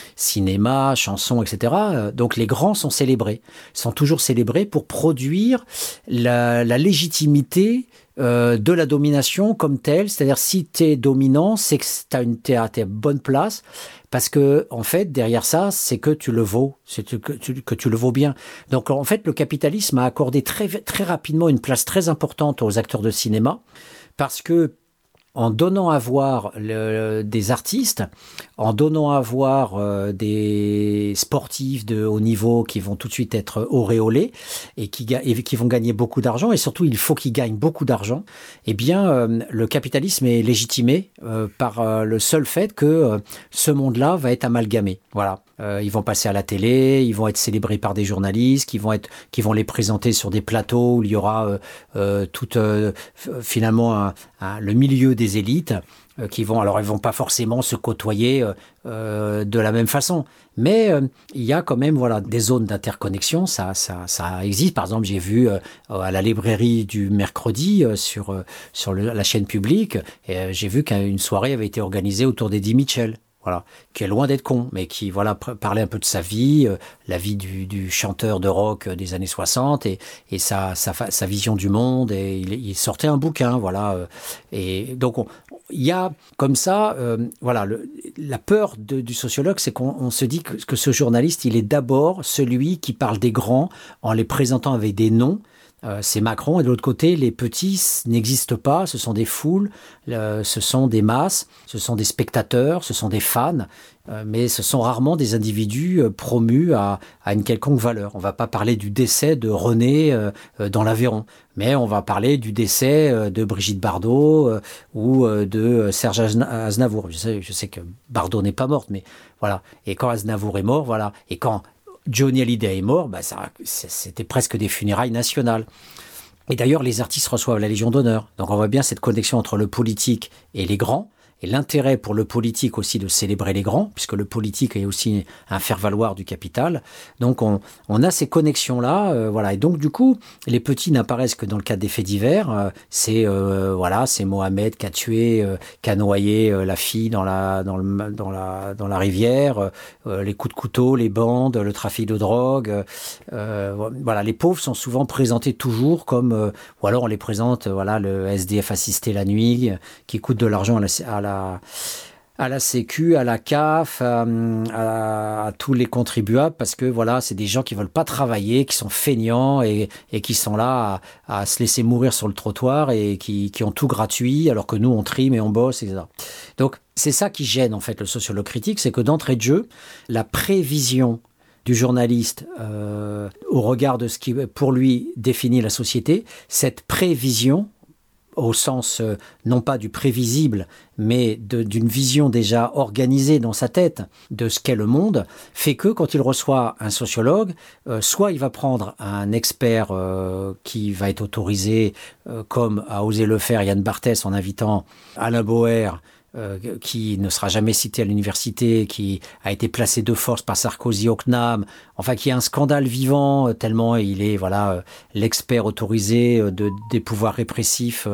cinéma, chansons, et cetera. Donc les grands sont célébrés, sont toujours célébrés pour produire la, la légitimité Euh, de la domination comme telle, c'est-à-dire si tu es dominant, c'est que tu as une t'es à ta bonne place, parce que en fait derrière ça, c'est que tu le vaux, c'est que tu, que tu le vaux bien. Donc en fait, le capitalisme a accordé très très rapidement une place très importante aux acteurs de cinéma, parce que en donnant à voir le, des artistes, en donnant à voir euh, des sportifs de haut niveau qui vont tout de suite être auréolés et qui, et qui vont gagner beaucoup d'argent, et surtout il faut qu'ils gagnent beaucoup d'argent, eh bien euh, le capitalisme est légitimé euh, par euh, le seul fait que euh, ce monde-là va être amalgamé. Voilà. Euh, ils vont passer à la télé, ils vont être célébrés par des journalistes, qui vont être, qui vont les présenter sur des plateaux où il y aura euh, euh, tout euh, finalement un, un, le milieu des élites euh, qui vont, alors ils vont pas forcément se côtoyer euh, euh, de la même façon, mais euh, il y a quand même voilà des zones d'interconnexion, ça, ça, ça existe. Par exemple, j'ai vu euh, à la librairie du mercredi euh, sur euh, sur le, la chaîne publique, et, euh, j'ai vu qu'une soirée avait été organisée autour d'Eddie Mitchell. Voilà, qui est loin d'être con, mais qui voilà parlait un peu de sa vie, euh, la vie du, du chanteur de rock des années soixante et, et sa, sa, sa vision du monde. Et il, il sortait un bouquin, voilà. Euh, et donc on, il y a comme ça, euh, voilà, le, la peur de, du sociologue, c'est qu'on on se dit que, que ce journaliste, il est d'abord celui qui parle des grands en les présentant avec des noms. Euh, c'est Macron, et de l'autre côté, les petits n'existent pas, ce sont des foules, euh, ce sont des masses, ce sont des spectateurs, ce sont des fans, euh, mais ce sont rarement des individus euh, promus à, à une quelconque valeur. On ne va pas parler du décès de René euh, euh, dans l'Aveyron, mais on va parler du décès euh, de Brigitte Bardot euh, ou euh, de Serge Aznavour. Je sais, je sais que Bardot n'est pas morte, mais voilà. Et quand Aznavour est mort, voilà. Et quand Johnny Hallyday est mort, bah ça, c'était presque des funérailles nationales. Et d'ailleurs, les artistes reçoivent la Légion d'honneur. Donc on voit bien cette connexion entre le politique et les grands, et l'intérêt pour le politique aussi de célébrer les grands, puisque le politique est aussi un faire-valoir du capital. Donc on, on a ces connexions-là, euh, voilà. Et donc du coup, les petits n'apparaissent que dans le cadre des faits divers. Euh, c'est euh, voilà, c'est Mohamed qui a tué, euh, qui a noyé euh, la fille dans la dans le dans la dans la rivière. Euh, les coups de couteau, les bandes, le trafic de drogue. Euh, voilà, les pauvres sont souvent présentés toujours comme, euh, ou alors on les présente, voilà, le S D F assisté la nuit, euh, qui coûte de l'argent à la, à la à la Sécu, à la C A F, à, à, à tous les contribuables, parce que voilà, c'est des gens qui veulent pas travailler, qui sont feignants et, et qui sont là à, à se laisser mourir sur le trottoir et qui, qui ont tout gratuit, alors que nous on trime et on bosse, et cetera. Donc c'est ça qui gêne en fait le sociologue critique, c'est que d'entrée de jeu, la prévision du journaliste euh, au regard de ce qui pour lui définit la société, cette prévision au sens euh, non pas du prévisible, mais de, d'une vision déjà organisée dans sa tête de ce qu'est le monde, fait que quand il reçoit un sociologue, euh, soit il va prendre un expert euh, qui va être autorisé, euh, comme a osé le faire Yann Barthès en invitant Alain Boer, euh, qui ne sera jamais cité à l'université, qui a été placé de force par Sarkozy au C N A M, enfin qui est un scandale vivant, tellement il est voilà l'expert autorisé de, des pouvoirs répressifs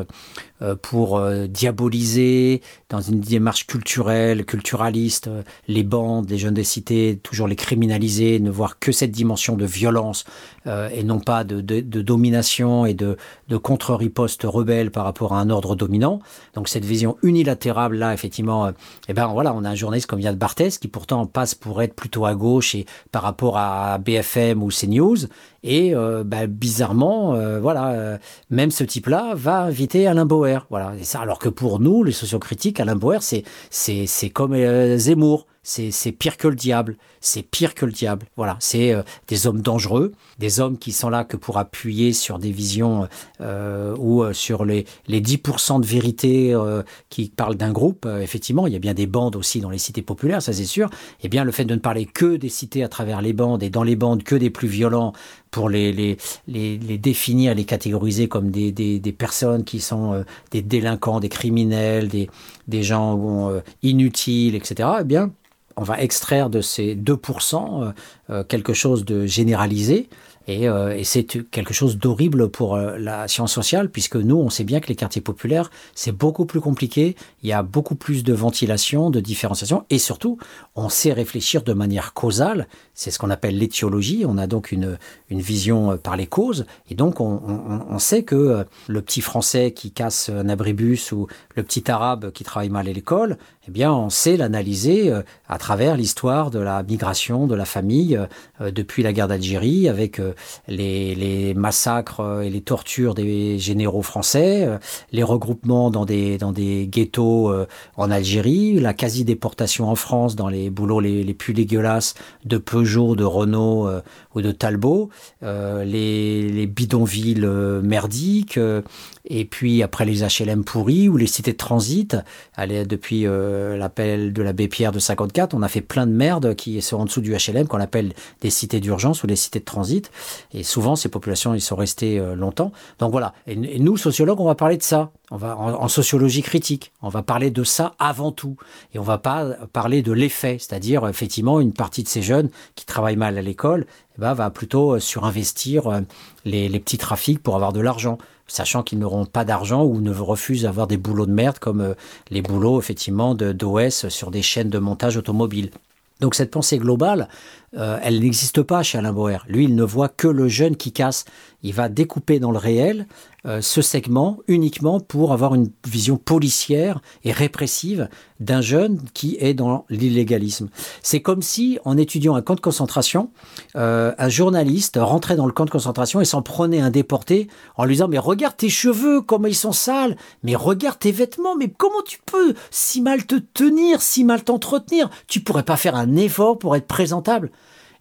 pour diaboliser dans une démarche culturelle, culturaliste, les bandes, les jeunes des cités, toujours les criminaliser, ne voir que cette dimension de violence euh, et non pas de, de, de domination et de, de contre-riposte rebelle par rapport à un ordre dominant. Donc cette vision unilatérale là, effectivement, euh, eh ben voilà, on a un journaliste comme Yann Barthès qui pourtant passe pour être plutôt à gauche et par rapport à B F M ou CNews. Et euh, bah, bizarrement, euh, voilà, euh, même ce type-là va inviter Alain Bauer. Voilà. Et ça, alors que pour nous, les sociocritiques, Alain Bauer, c'est c'est c'est comme euh, Zemmour. C'est, c'est pire que le diable, c'est pire que le diable. Voilà, c'est euh, des hommes dangereux, des hommes qui sont là que pour appuyer sur des visions euh, ou euh, sur les, les dix pour cent de vérité euh, qui parlent d'un groupe. Euh, effectivement, il y a bien des bandes aussi dans les cités populaires, ça c'est sûr. Et bien le fait de ne parler que des cités à travers les bandes et dans les bandes que des plus violents pour les, les, les, les définir, les catégoriser comme des, des, des personnes qui sont euh, des délinquants, des criminels, des, des gens euh, inutiles, et cetera. Eh bien, on va extraire de ces deux pour cent euh, quelque chose de généralisé et, euh, et c'est quelque chose d'horrible pour euh, la science sociale puisque nous, on sait bien que les quartiers populaires, c'est beaucoup plus compliqué, il y a beaucoup plus de ventilation, de différenciation et surtout, on sait réfléchir de manière causale, c'est ce qu'on appelle l'étiologie, on a donc une, une vision par les causes et donc on, on, on sait que euh, le petit français qui casse un abribus ou le petit arabe qui travaille mal à l'école, eh bien, on sait l'analyser euh, à travers l'histoire de la migration de la famille euh, depuis la guerre d'Algérie, avec euh, les, les massacres et les tortures des généraux français, euh, les regroupements dans des, dans des ghettos euh, en Algérie, la quasi-déportation en France dans les boulots les, les plus dégueulasses de Peugeot, de Renault euh, ou de Talbot, euh, les, les bidonvilles euh, merdiques, euh, et puis après les H L M pourris ou les cités de transit, allez, depuis euh, l'appel de l'abbé Pierre de cinquante-quatre, on a fait plein de merde qui sont en dessous du H L M, qu'on appelle des cités d'urgence ou des cités de transit. Et souvent, ces populations, ils sont restés euh, longtemps. Donc voilà. Et, et nous, sociologues, on va parler de ça. On va en, en sociologie critique. On va parler de ça avant tout. Et on va pas parler de l'effet. C'est-à-dire, effectivement, une partie de ces jeunes qui travaillent mal à l'école, eh ben, va plutôt euh, surinvestir euh, les, les petits trafics pour avoir de l'argent, sachant qu'ils n'auront pas d'argent ou ne refusent d'avoir des boulots de merde comme euh, les boulots effectivement de, d'O S sur des chaînes de montage automobile. Donc cette pensée globale, euh, elle n'existe pas chez Alain Bauer. Lui, il ne voit que le jeune qui casse. Il va découper dans le réel euh, ce segment uniquement pour avoir une vision policière et répressive d'un jeune qui est dans l'illégalisme. C'est comme si, en étudiant un camp de concentration, euh, un journaliste rentrait dans le camp de concentration et s'en prenait un déporté en lui disant « Mais regarde tes cheveux, comment ils sont sales, mais regarde tes vêtements, mais comment tu peux si mal te tenir, si mal t'entretenir? Tu pourrais pas faire un effort pour être présentable ?»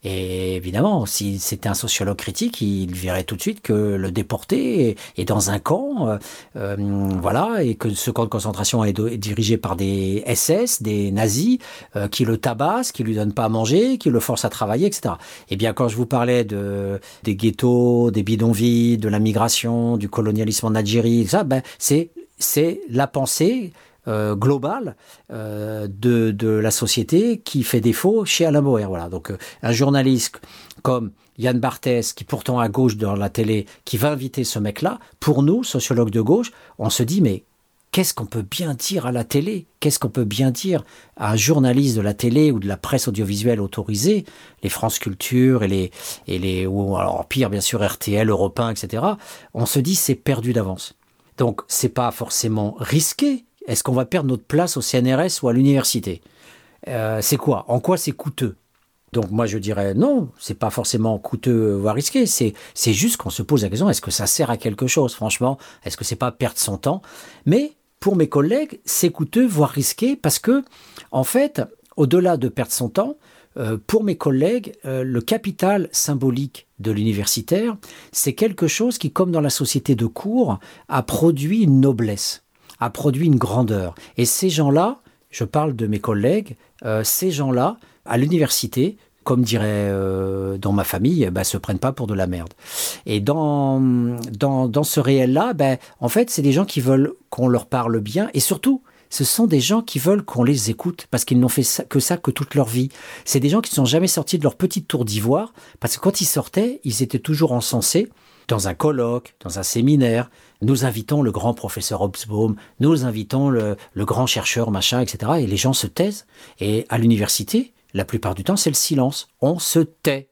Et évidemment, si c'était un sociologue critique, il verrait tout de suite que le déporté est, est dans un camp, euh, euh, voilà, et que ce camp de concentration est, do- est dirigé par des S S, des nazis, euh, qui le tabassent, qui lui donnent pas à manger, qui le forcent à travailler, et cetera. Et bien, quand je vous parlais de des ghettos, des bidonvilles, de la migration, du colonialisme en Algérie, ça, ben c'est c'est la pensée Euh, globale euh, de, de la société qui fait défaut chez Alain Bauer. Voilà. Donc euh, un journaliste comme Yann Barthès, qui pourtant à gauche dans la télé, qui va inviter ce mec-là, pour nous, sociologues de gauche, on se dit mais qu'est-ce qu'on peut bien dire à la télé? Qu'est-ce qu'on peut bien dire à un journaliste de la télé ou de la presse audiovisuelle autorisée, les France Culture et les, et les ou alors pire bien sûr R T L, Europe un, et cetera. On se dit c'est perdu d'avance. Donc c'est pas forcément risqué. Est-ce qu'on va perdre notre place au C N R S ou à l'université? euh, C'est quoi? En quoi c'est coûteux? Donc moi je dirais non, c'est pas forcément coûteux voire risqué, c'est, c'est juste qu'on se pose la question, est-ce que ça sert à quelque chose? Franchement, est-ce que c'est pas perdre son temps? Mais pour mes collègues, c'est coûteux voire risqué parce que, en fait, au-delà de perdre son temps, euh, pour mes collègues, euh, le capital symbolique de l'universitaire, c'est quelque chose qui, comme dans la société de cours, a produit une noblesse, a produit une grandeur. Et ces gens-là, je parle de mes collègues, euh, ces gens-là, à l'université, comme dirait euh, dans ma famille, bah, se prennent pas pour de la merde. Et dans, dans, dans ce réel-là, bah, en fait, c'est des gens qui veulent qu'on leur parle bien. Et surtout, ce sont des gens qui veulent qu'on les écoute parce qu'ils n'ont fait ça, que ça que toute leur vie. C'est des gens qui ne sont jamais sortis de leur petite tour d'ivoire parce que quand ils sortaient, ils étaient toujours encensés dans un colloque, dans un séminaire. Nous invitons le grand professeur Hobsbawm, nous invitons le, le grand chercheur machin, et cetera. Et les gens se taisent. Et à l'université, la plupart du temps, c'est le silence. On se tait.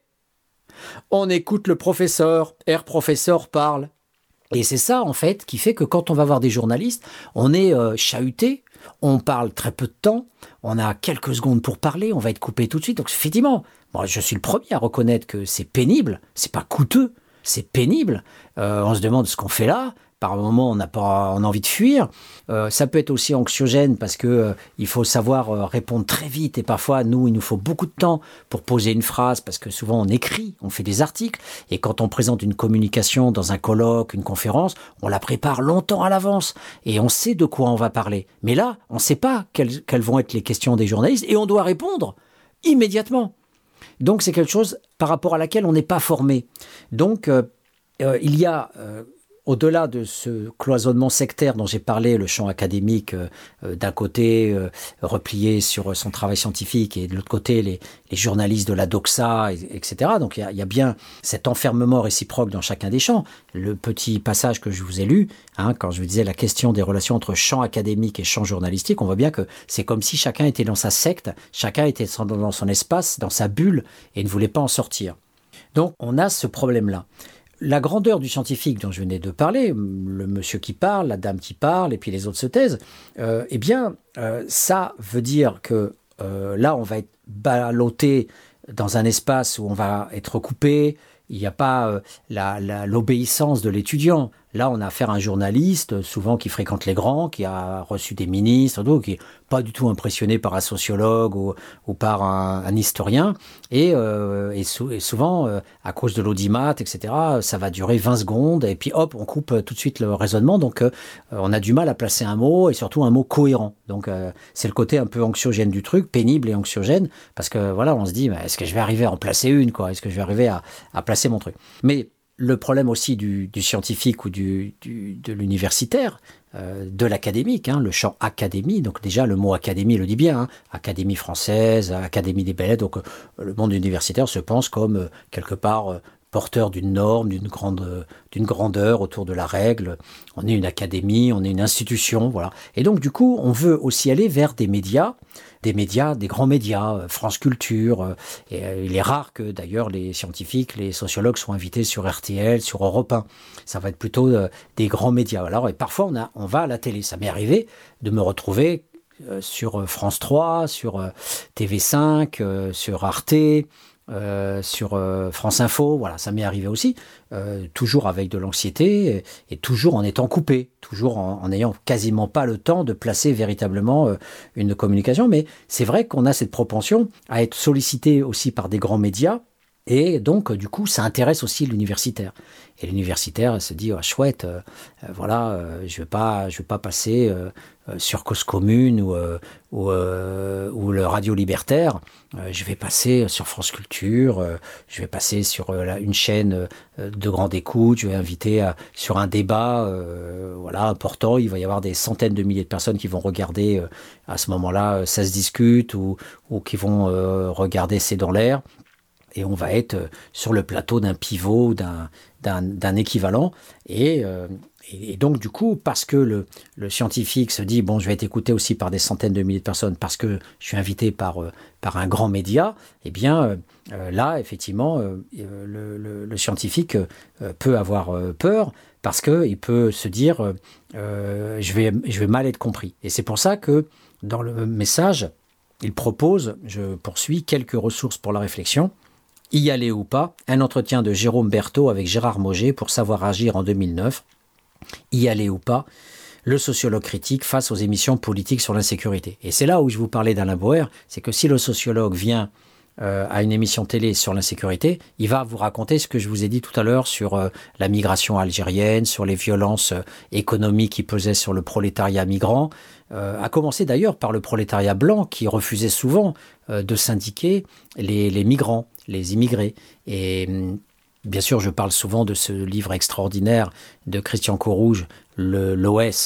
On écoute le professeur. Herr professeur parle. Et c'est ça, en fait, qui fait que quand on va voir des journalistes, on est euh, chahuté, on parle très peu de temps, on a quelques secondes pour parler, on va être coupé tout de suite. Donc, effectivement, moi, je suis le premier à reconnaître que c'est pénible, c'est pas coûteux, c'est pénible. Euh, on se demande ce qu'on fait là. Par moment, on n'a pas, on a envie de fuir. Euh, ça peut être aussi anxiogène parce que euh, il faut savoir euh, répondre très vite. Et parfois, nous, il nous faut beaucoup de temps pour poser une phrase parce que souvent, on écrit, on fait des articles. Et quand on présente une communication dans un colloque, une conférence, on la prépare longtemps à l'avance. Et on sait de quoi on va parler. Mais là, on ne sait pas quelles, quelles vont être les questions des journalistes. Et on doit répondre immédiatement. Donc, c'est quelque chose par rapport à laquelle on n'est pas formé. Donc, euh, euh, il y a... Euh, Au-delà de ce cloisonnement sectaire dont j'ai parlé, le champ académique euh, d'un côté euh, replié sur son travail scientifique et de l'autre côté les, les journalistes de la doxa, et, etc. Donc il y a, il y a bien cet enfermement réciproque dans chacun des champs. Le petit passage que je vous ai lu, hein, quand je vous disais la question des relations entre champ académique et champ journalistique, on voit bien que c'est comme si chacun était dans sa secte, chacun était dans son espace, dans sa bulle et ne voulait pas en sortir. Donc on a ce problème-là. La grandeur du scientifique dont je venais de parler, le monsieur qui parle, la dame qui parle, et puis les autres se taisent, euh, eh bien, euh, ça veut dire que euh, là, on va être ballotté dans un espace où on va être coupé. Il n'y a pas euh, la, la, l'obéissance de l'étudiant. Là, on a affaire à un journaliste, souvent qui fréquente les grands, qui a reçu des ministres, donc qui n'est pas du tout impressionné par un sociologue ou, ou par un, un historien. Et, euh, et, sou, et souvent, euh, à cause de l'audimat, et cetera, ça va durer vingt secondes, et puis hop, on coupe tout de suite le raisonnement. Donc, euh, on a du mal à placer un mot, et surtout un mot cohérent. Donc, euh, c'est le côté un peu anxiogène du truc, pénible et anxiogène, parce que voilà, on se dit, mais est-ce que je vais arriver à en placer une, quoi ? Est-ce que je vais arriver à, à placer mon truc ? Mais le problème aussi du, du scientifique ou du, du, de l'universitaire, euh, de l'académique, hein, le champ académie, donc déjà le mot académie le dit bien, hein, académie française, académie des belles lettres, donc euh, le monde universitaire se pense comme euh, quelque part euh, porteur d'une norme, d'une grande, euh, d'une grandeur autour de la règle. On est une académie, on est une institution, voilà. Et donc du coup, on veut aussi aller vers des médias, des médias, des grands médias, euh, France Culture. Euh, et euh, il est rare que d'ailleurs les scientifiques, les sociologues soient invités sur R T L, sur Europe un. Ça va être plutôt euh, des grands médias. Alors, et parfois, on, a, on va à la télé. Ça m'est arrivé de me retrouver euh, sur France trois, sur euh, T V cinq, euh, sur Arte, Euh, sur euh, France Info, voilà, ça m'est arrivé aussi, euh, toujours avec de l'anxiété et, et toujours en étant coupé, toujours en, en n'ayant quasiment pas le temps de placer véritablement euh, une communication. Mais c'est vrai qu'on a cette propension à être sollicité aussi par des grands médias et donc du coup ça intéresse aussi l'universitaire. Et l'universitaire se dit oh, chouette, euh, voilà, euh, je vais pas, je vais pas passer euh, sur Cause Commune ou, euh, ou, euh, ou le Radio Libertaire. Euh, je vais passer sur France Culture. Euh, je vais passer sur euh, une chaîne euh, de grande écoute. Je vais inviter à, sur un débat, euh, voilà, important. Il va y avoir des centaines de milliers de personnes qui vont regarder. Euh, à ce moment-là, ça se discute ou, ou qui vont euh, regarder C'est dans l'air. Et on va être sur le plateau d'un pivot, d'un, d'un, d'un équivalent. Et, euh, et donc, du coup, parce que le, le scientifique se dit, bon, je vais être écouté aussi par des centaines de milliers de personnes, parce que je suis invité par, euh, par un grand média, eh bien, euh, là, effectivement, euh, le, le, le scientifique euh, peut avoir euh, peur, parce qu'il peut se dire, euh, je vais, je vais mal être compris. Et c'est pour ça que, dans le message, il propose, je poursuis, quelques ressources pour la réflexion. Y aller ou pas, un entretien de Jérôme Berthaud avec Gérard Mauger pour Savoir agir en deux mille neuf. Y aller ou pas, le sociologue critique face aux émissions politiques sur l'insécurité. Et c'est là où je vous parlais d'Alain Bauer, c'est que si le sociologue vient euh, à une émission télé sur l'insécurité, il va vous raconter ce que je vous ai dit tout à l'heure sur euh, la migration algérienne, sur les violences euh, économiques qui pesaient sur le prolétariat migrant, euh, à commencer d'ailleurs par le prolétariat blanc qui refusait souvent euh, de syndiquer les, les migrants, les immigrés. Et bien sûr, je parle souvent de ce livre extraordinaire de Christian Courrouge, le, l'O S,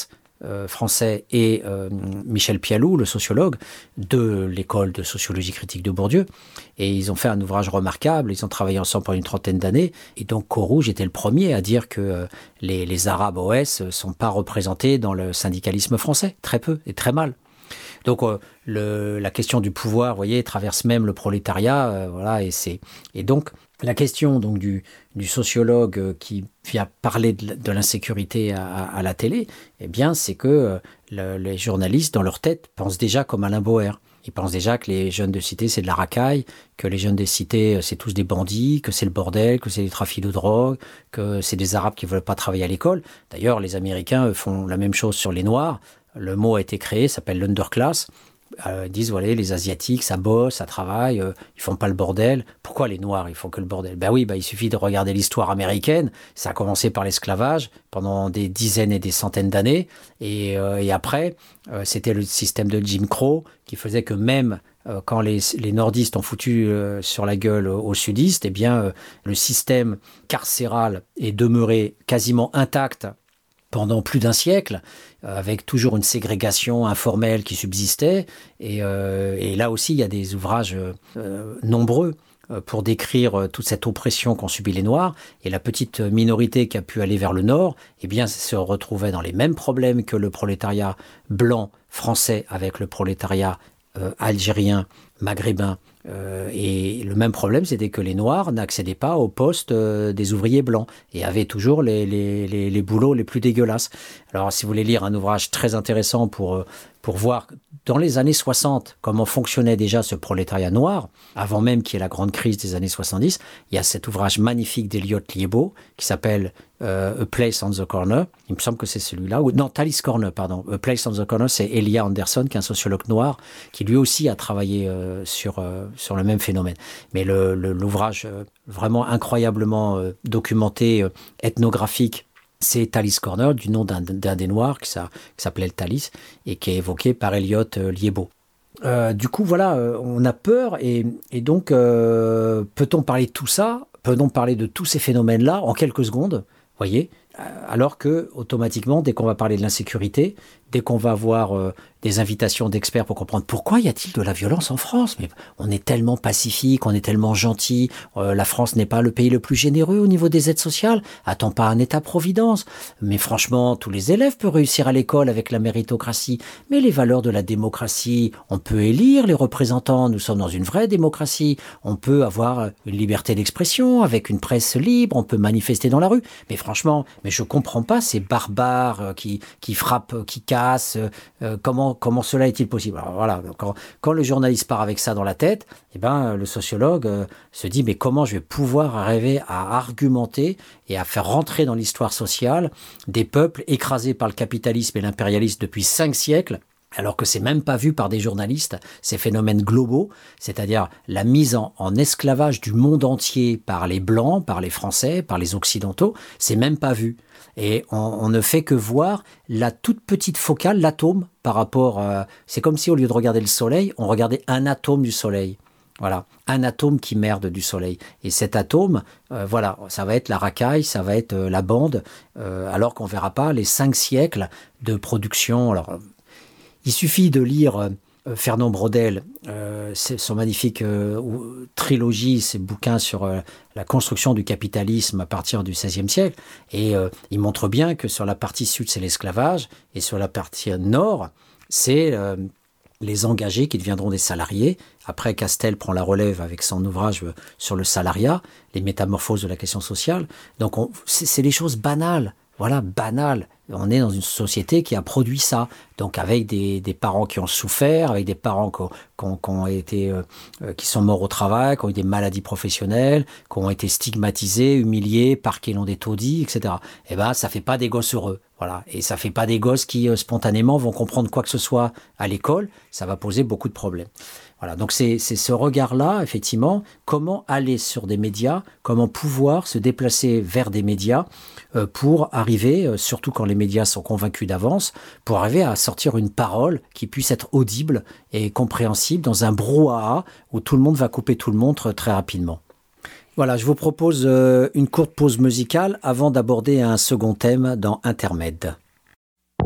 euh, français et euh, Michel Pialou, le sociologue, de l'école de sociologie critique de Bourdieu. Et ils ont fait un ouvrage remarquable, ils ont travaillé ensemble pendant une trentaine d'années. Et donc Caurouge était le premier à dire que euh, les, les Arabes O S ne sont pas représentés dans le syndicalisme français, très peu et très mal. Donc euh, le, la question du pouvoir, vous voyez, traverse même le prolétariat, euh, voilà, et c'est et donc la question donc du, du sociologue euh, qui vient parler de, de l'insécurité à, à, à la télé, eh bien, c'est que euh, le, les journalistes dans leur tête pensent déjà comme Alain Bauer. Ils pensent déjà que les jeunes de cité, c'est de la racaille, que les jeunes des cités, c'est tous des bandits, que c'est le bordel, que c'est des trafics de drogue, que c'est des Arabes qui ne veulent pas travailler à l'école. D'ailleurs, les Américains font la même chose sur les Noirs. Le mot a été créé, s'appelle l'underclass. Euh, ils disent, voilà, les Asiatiques, ça bosse, ça travaille, euh, ils font pas le bordel. Pourquoi les Noirs, ils font que le bordel? Ben oui, ben il suffit de regarder l'histoire américaine. Ça a commencé par l'esclavage pendant des dizaines et des centaines d'années. Et, euh, et après, euh, c'était le système de Jim Crow qui faisait que même euh, quand les, les nordistes ont foutu euh, sur la gueule aux, aux sudistes, eh bien, euh, le système carcéral est demeuré quasiment intact pendant plus d'un siècle, euh, avec toujours une ségrégation informelle qui subsistait. Et, euh, et là aussi, il y a des ouvrages euh, nombreux euh, pour décrire euh, toute cette oppression qu'ont subi les Noirs. Et la petite minorité qui a pu aller vers le Nord, eh bien, se retrouvait dans les mêmes problèmes que le prolétariat blanc français avec le prolétariat euh, algérien, maghrébin. Euh, et le même problème, c'était que les Noirs n'accédaient pas au poste euh, des ouvriers blancs et avaient toujours les, les, les, les boulots les plus dégueulasses. Alors, si vous voulez lire un ouvrage très intéressant pour, pour voir dans les années soixante comment fonctionnait déjà ce prolétariat noir, avant même qu'il y ait la grande crise des années soixante-dix, il y a cet ouvrage magnifique d'Eliot Liébaud qui s'appelle euh, A Place on the Corner. Il me semble que c'est celui-là. Ou, non, Tallis Corner, pardon. A Place on the Corner, c'est Elia Anderson, qui est un sociologue noir, qui lui aussi a travaillé euh, sur, euh, sur le même phénomène. Mais le, le, l'ouvrage euh, vraiment incroyablement euh, documenté, euh, ethnographique, c'est Tallis Corner, du nom d'un, d'un des Noirs qui, ça, qui s'appelait le Tallis et qui est évoqué par Eliot euh, Liébaud. Euh, du coup, voilà, euh, on a peur et, et donc, euh, peut-on parler de tout ça? Peut-on parler de tous ces phénomènes-là en quelques secondes? Voyez, alors que automatiquement, dès qu'on va parler de l'insécurité, dès qu'on va avoir euh, des invitations d'experts pour comprendre pourquoi y a-t-il de la violence en France, mais on est tellement pacifique, on est tellement gentil, euh, la France n'est pas le pays le plus généreux au niveau des aides sociales, attend pas un État-providence, mais franchement, tous les élèves peuvent réussir à l'école avec la méritocratie, mais les valeurs de la démocratie, on peut élire les représentants, nous sommes dans une vraie démocratie, on peut avoir une liberté d'expression avec une presse libre, on peut manifester dans la rue, mais franchement, mais je comprends pas ces barbares euh, qui, qui frappent, qui cassent, euh, comment, comment cela est-il possible? Alors voilà, quand, quand le journaliste part avec ça dans la tête, eh ben, le sociologue euh, se dit mais comment je vais pouvoir arriver à argumenter et à faire rentrer dans l'histoire sociale des peuples écrasés par le capitalisme et l'impérialisme depuis cinq siècles, alors que c'est même pas vu par des journalistes, ces phénomènes globaux, c'est-à-dire la mise en, en esclavage du monde entier par les Blancs, par les Français, par les Occidentaux, c'est même pas vu. Et on, on ne fait que voir la toute petite focale, l'atome, par rapport... Euh, c'est comme si au lieu de regarder le soleil, on regardait un atome du soleil. Voilà, un atome qui merde du soleil. Et cet atome, euh, voilà, ça va être la racaille, ça va être euh, la bande, euh, alors qu'on verra pas les cinq siècles de production. Alors, il suffit de lire euh, Fernand Braudel, euh, son magnifique euh, trilogie, ses bouquins sur euh, la construction du capitalisme à partir du seizième siècle. Et euh, il montre bien que sur la partie sud, c'est l'esclavage, et sur la partie nord, c'est euh, les engagés qui deviendront des salariés. Après, Castel prend la relève avec son ouvrage sur le salariat, les métamorphoses de la question sociale. Donc, on, c'est, c'est des choses banales. Voilà, banal. On est dans une société qui a produit ça. Donc avec des, des parents qui ont souffert, avec des parents qui ont, qui ont, qui ont été, euh, qui sont morts au travail, qui ont eu des maladies professionnelles, qui ont été stigmatisés, humiliés, parqués dans des taudis, et cetera. Eh ben, ça fait pas des gosses heureux. Voilà. Et ça fait pas des gosses qui, euh, spontanément, vont comprendre quoi que ce soit à l'école. Ça va poser beaucoup de problèmes. Voilà, donc c'est, c'est ce regard-là, effectivement, comment aller sur des médias, comment pouvoir se déplacer vers des médias euh, pour arriver, euh, surtout quand les médias sont convaincus d'avance, pour arriver à sortir une parole qui puisse être audible et compréhensible dans un brouhaha où tout le monde va couper tout le monde très rapidement. Voilà, je vous propose euh, une courte pause musicale avant d'aborder un second thème dans Intermède.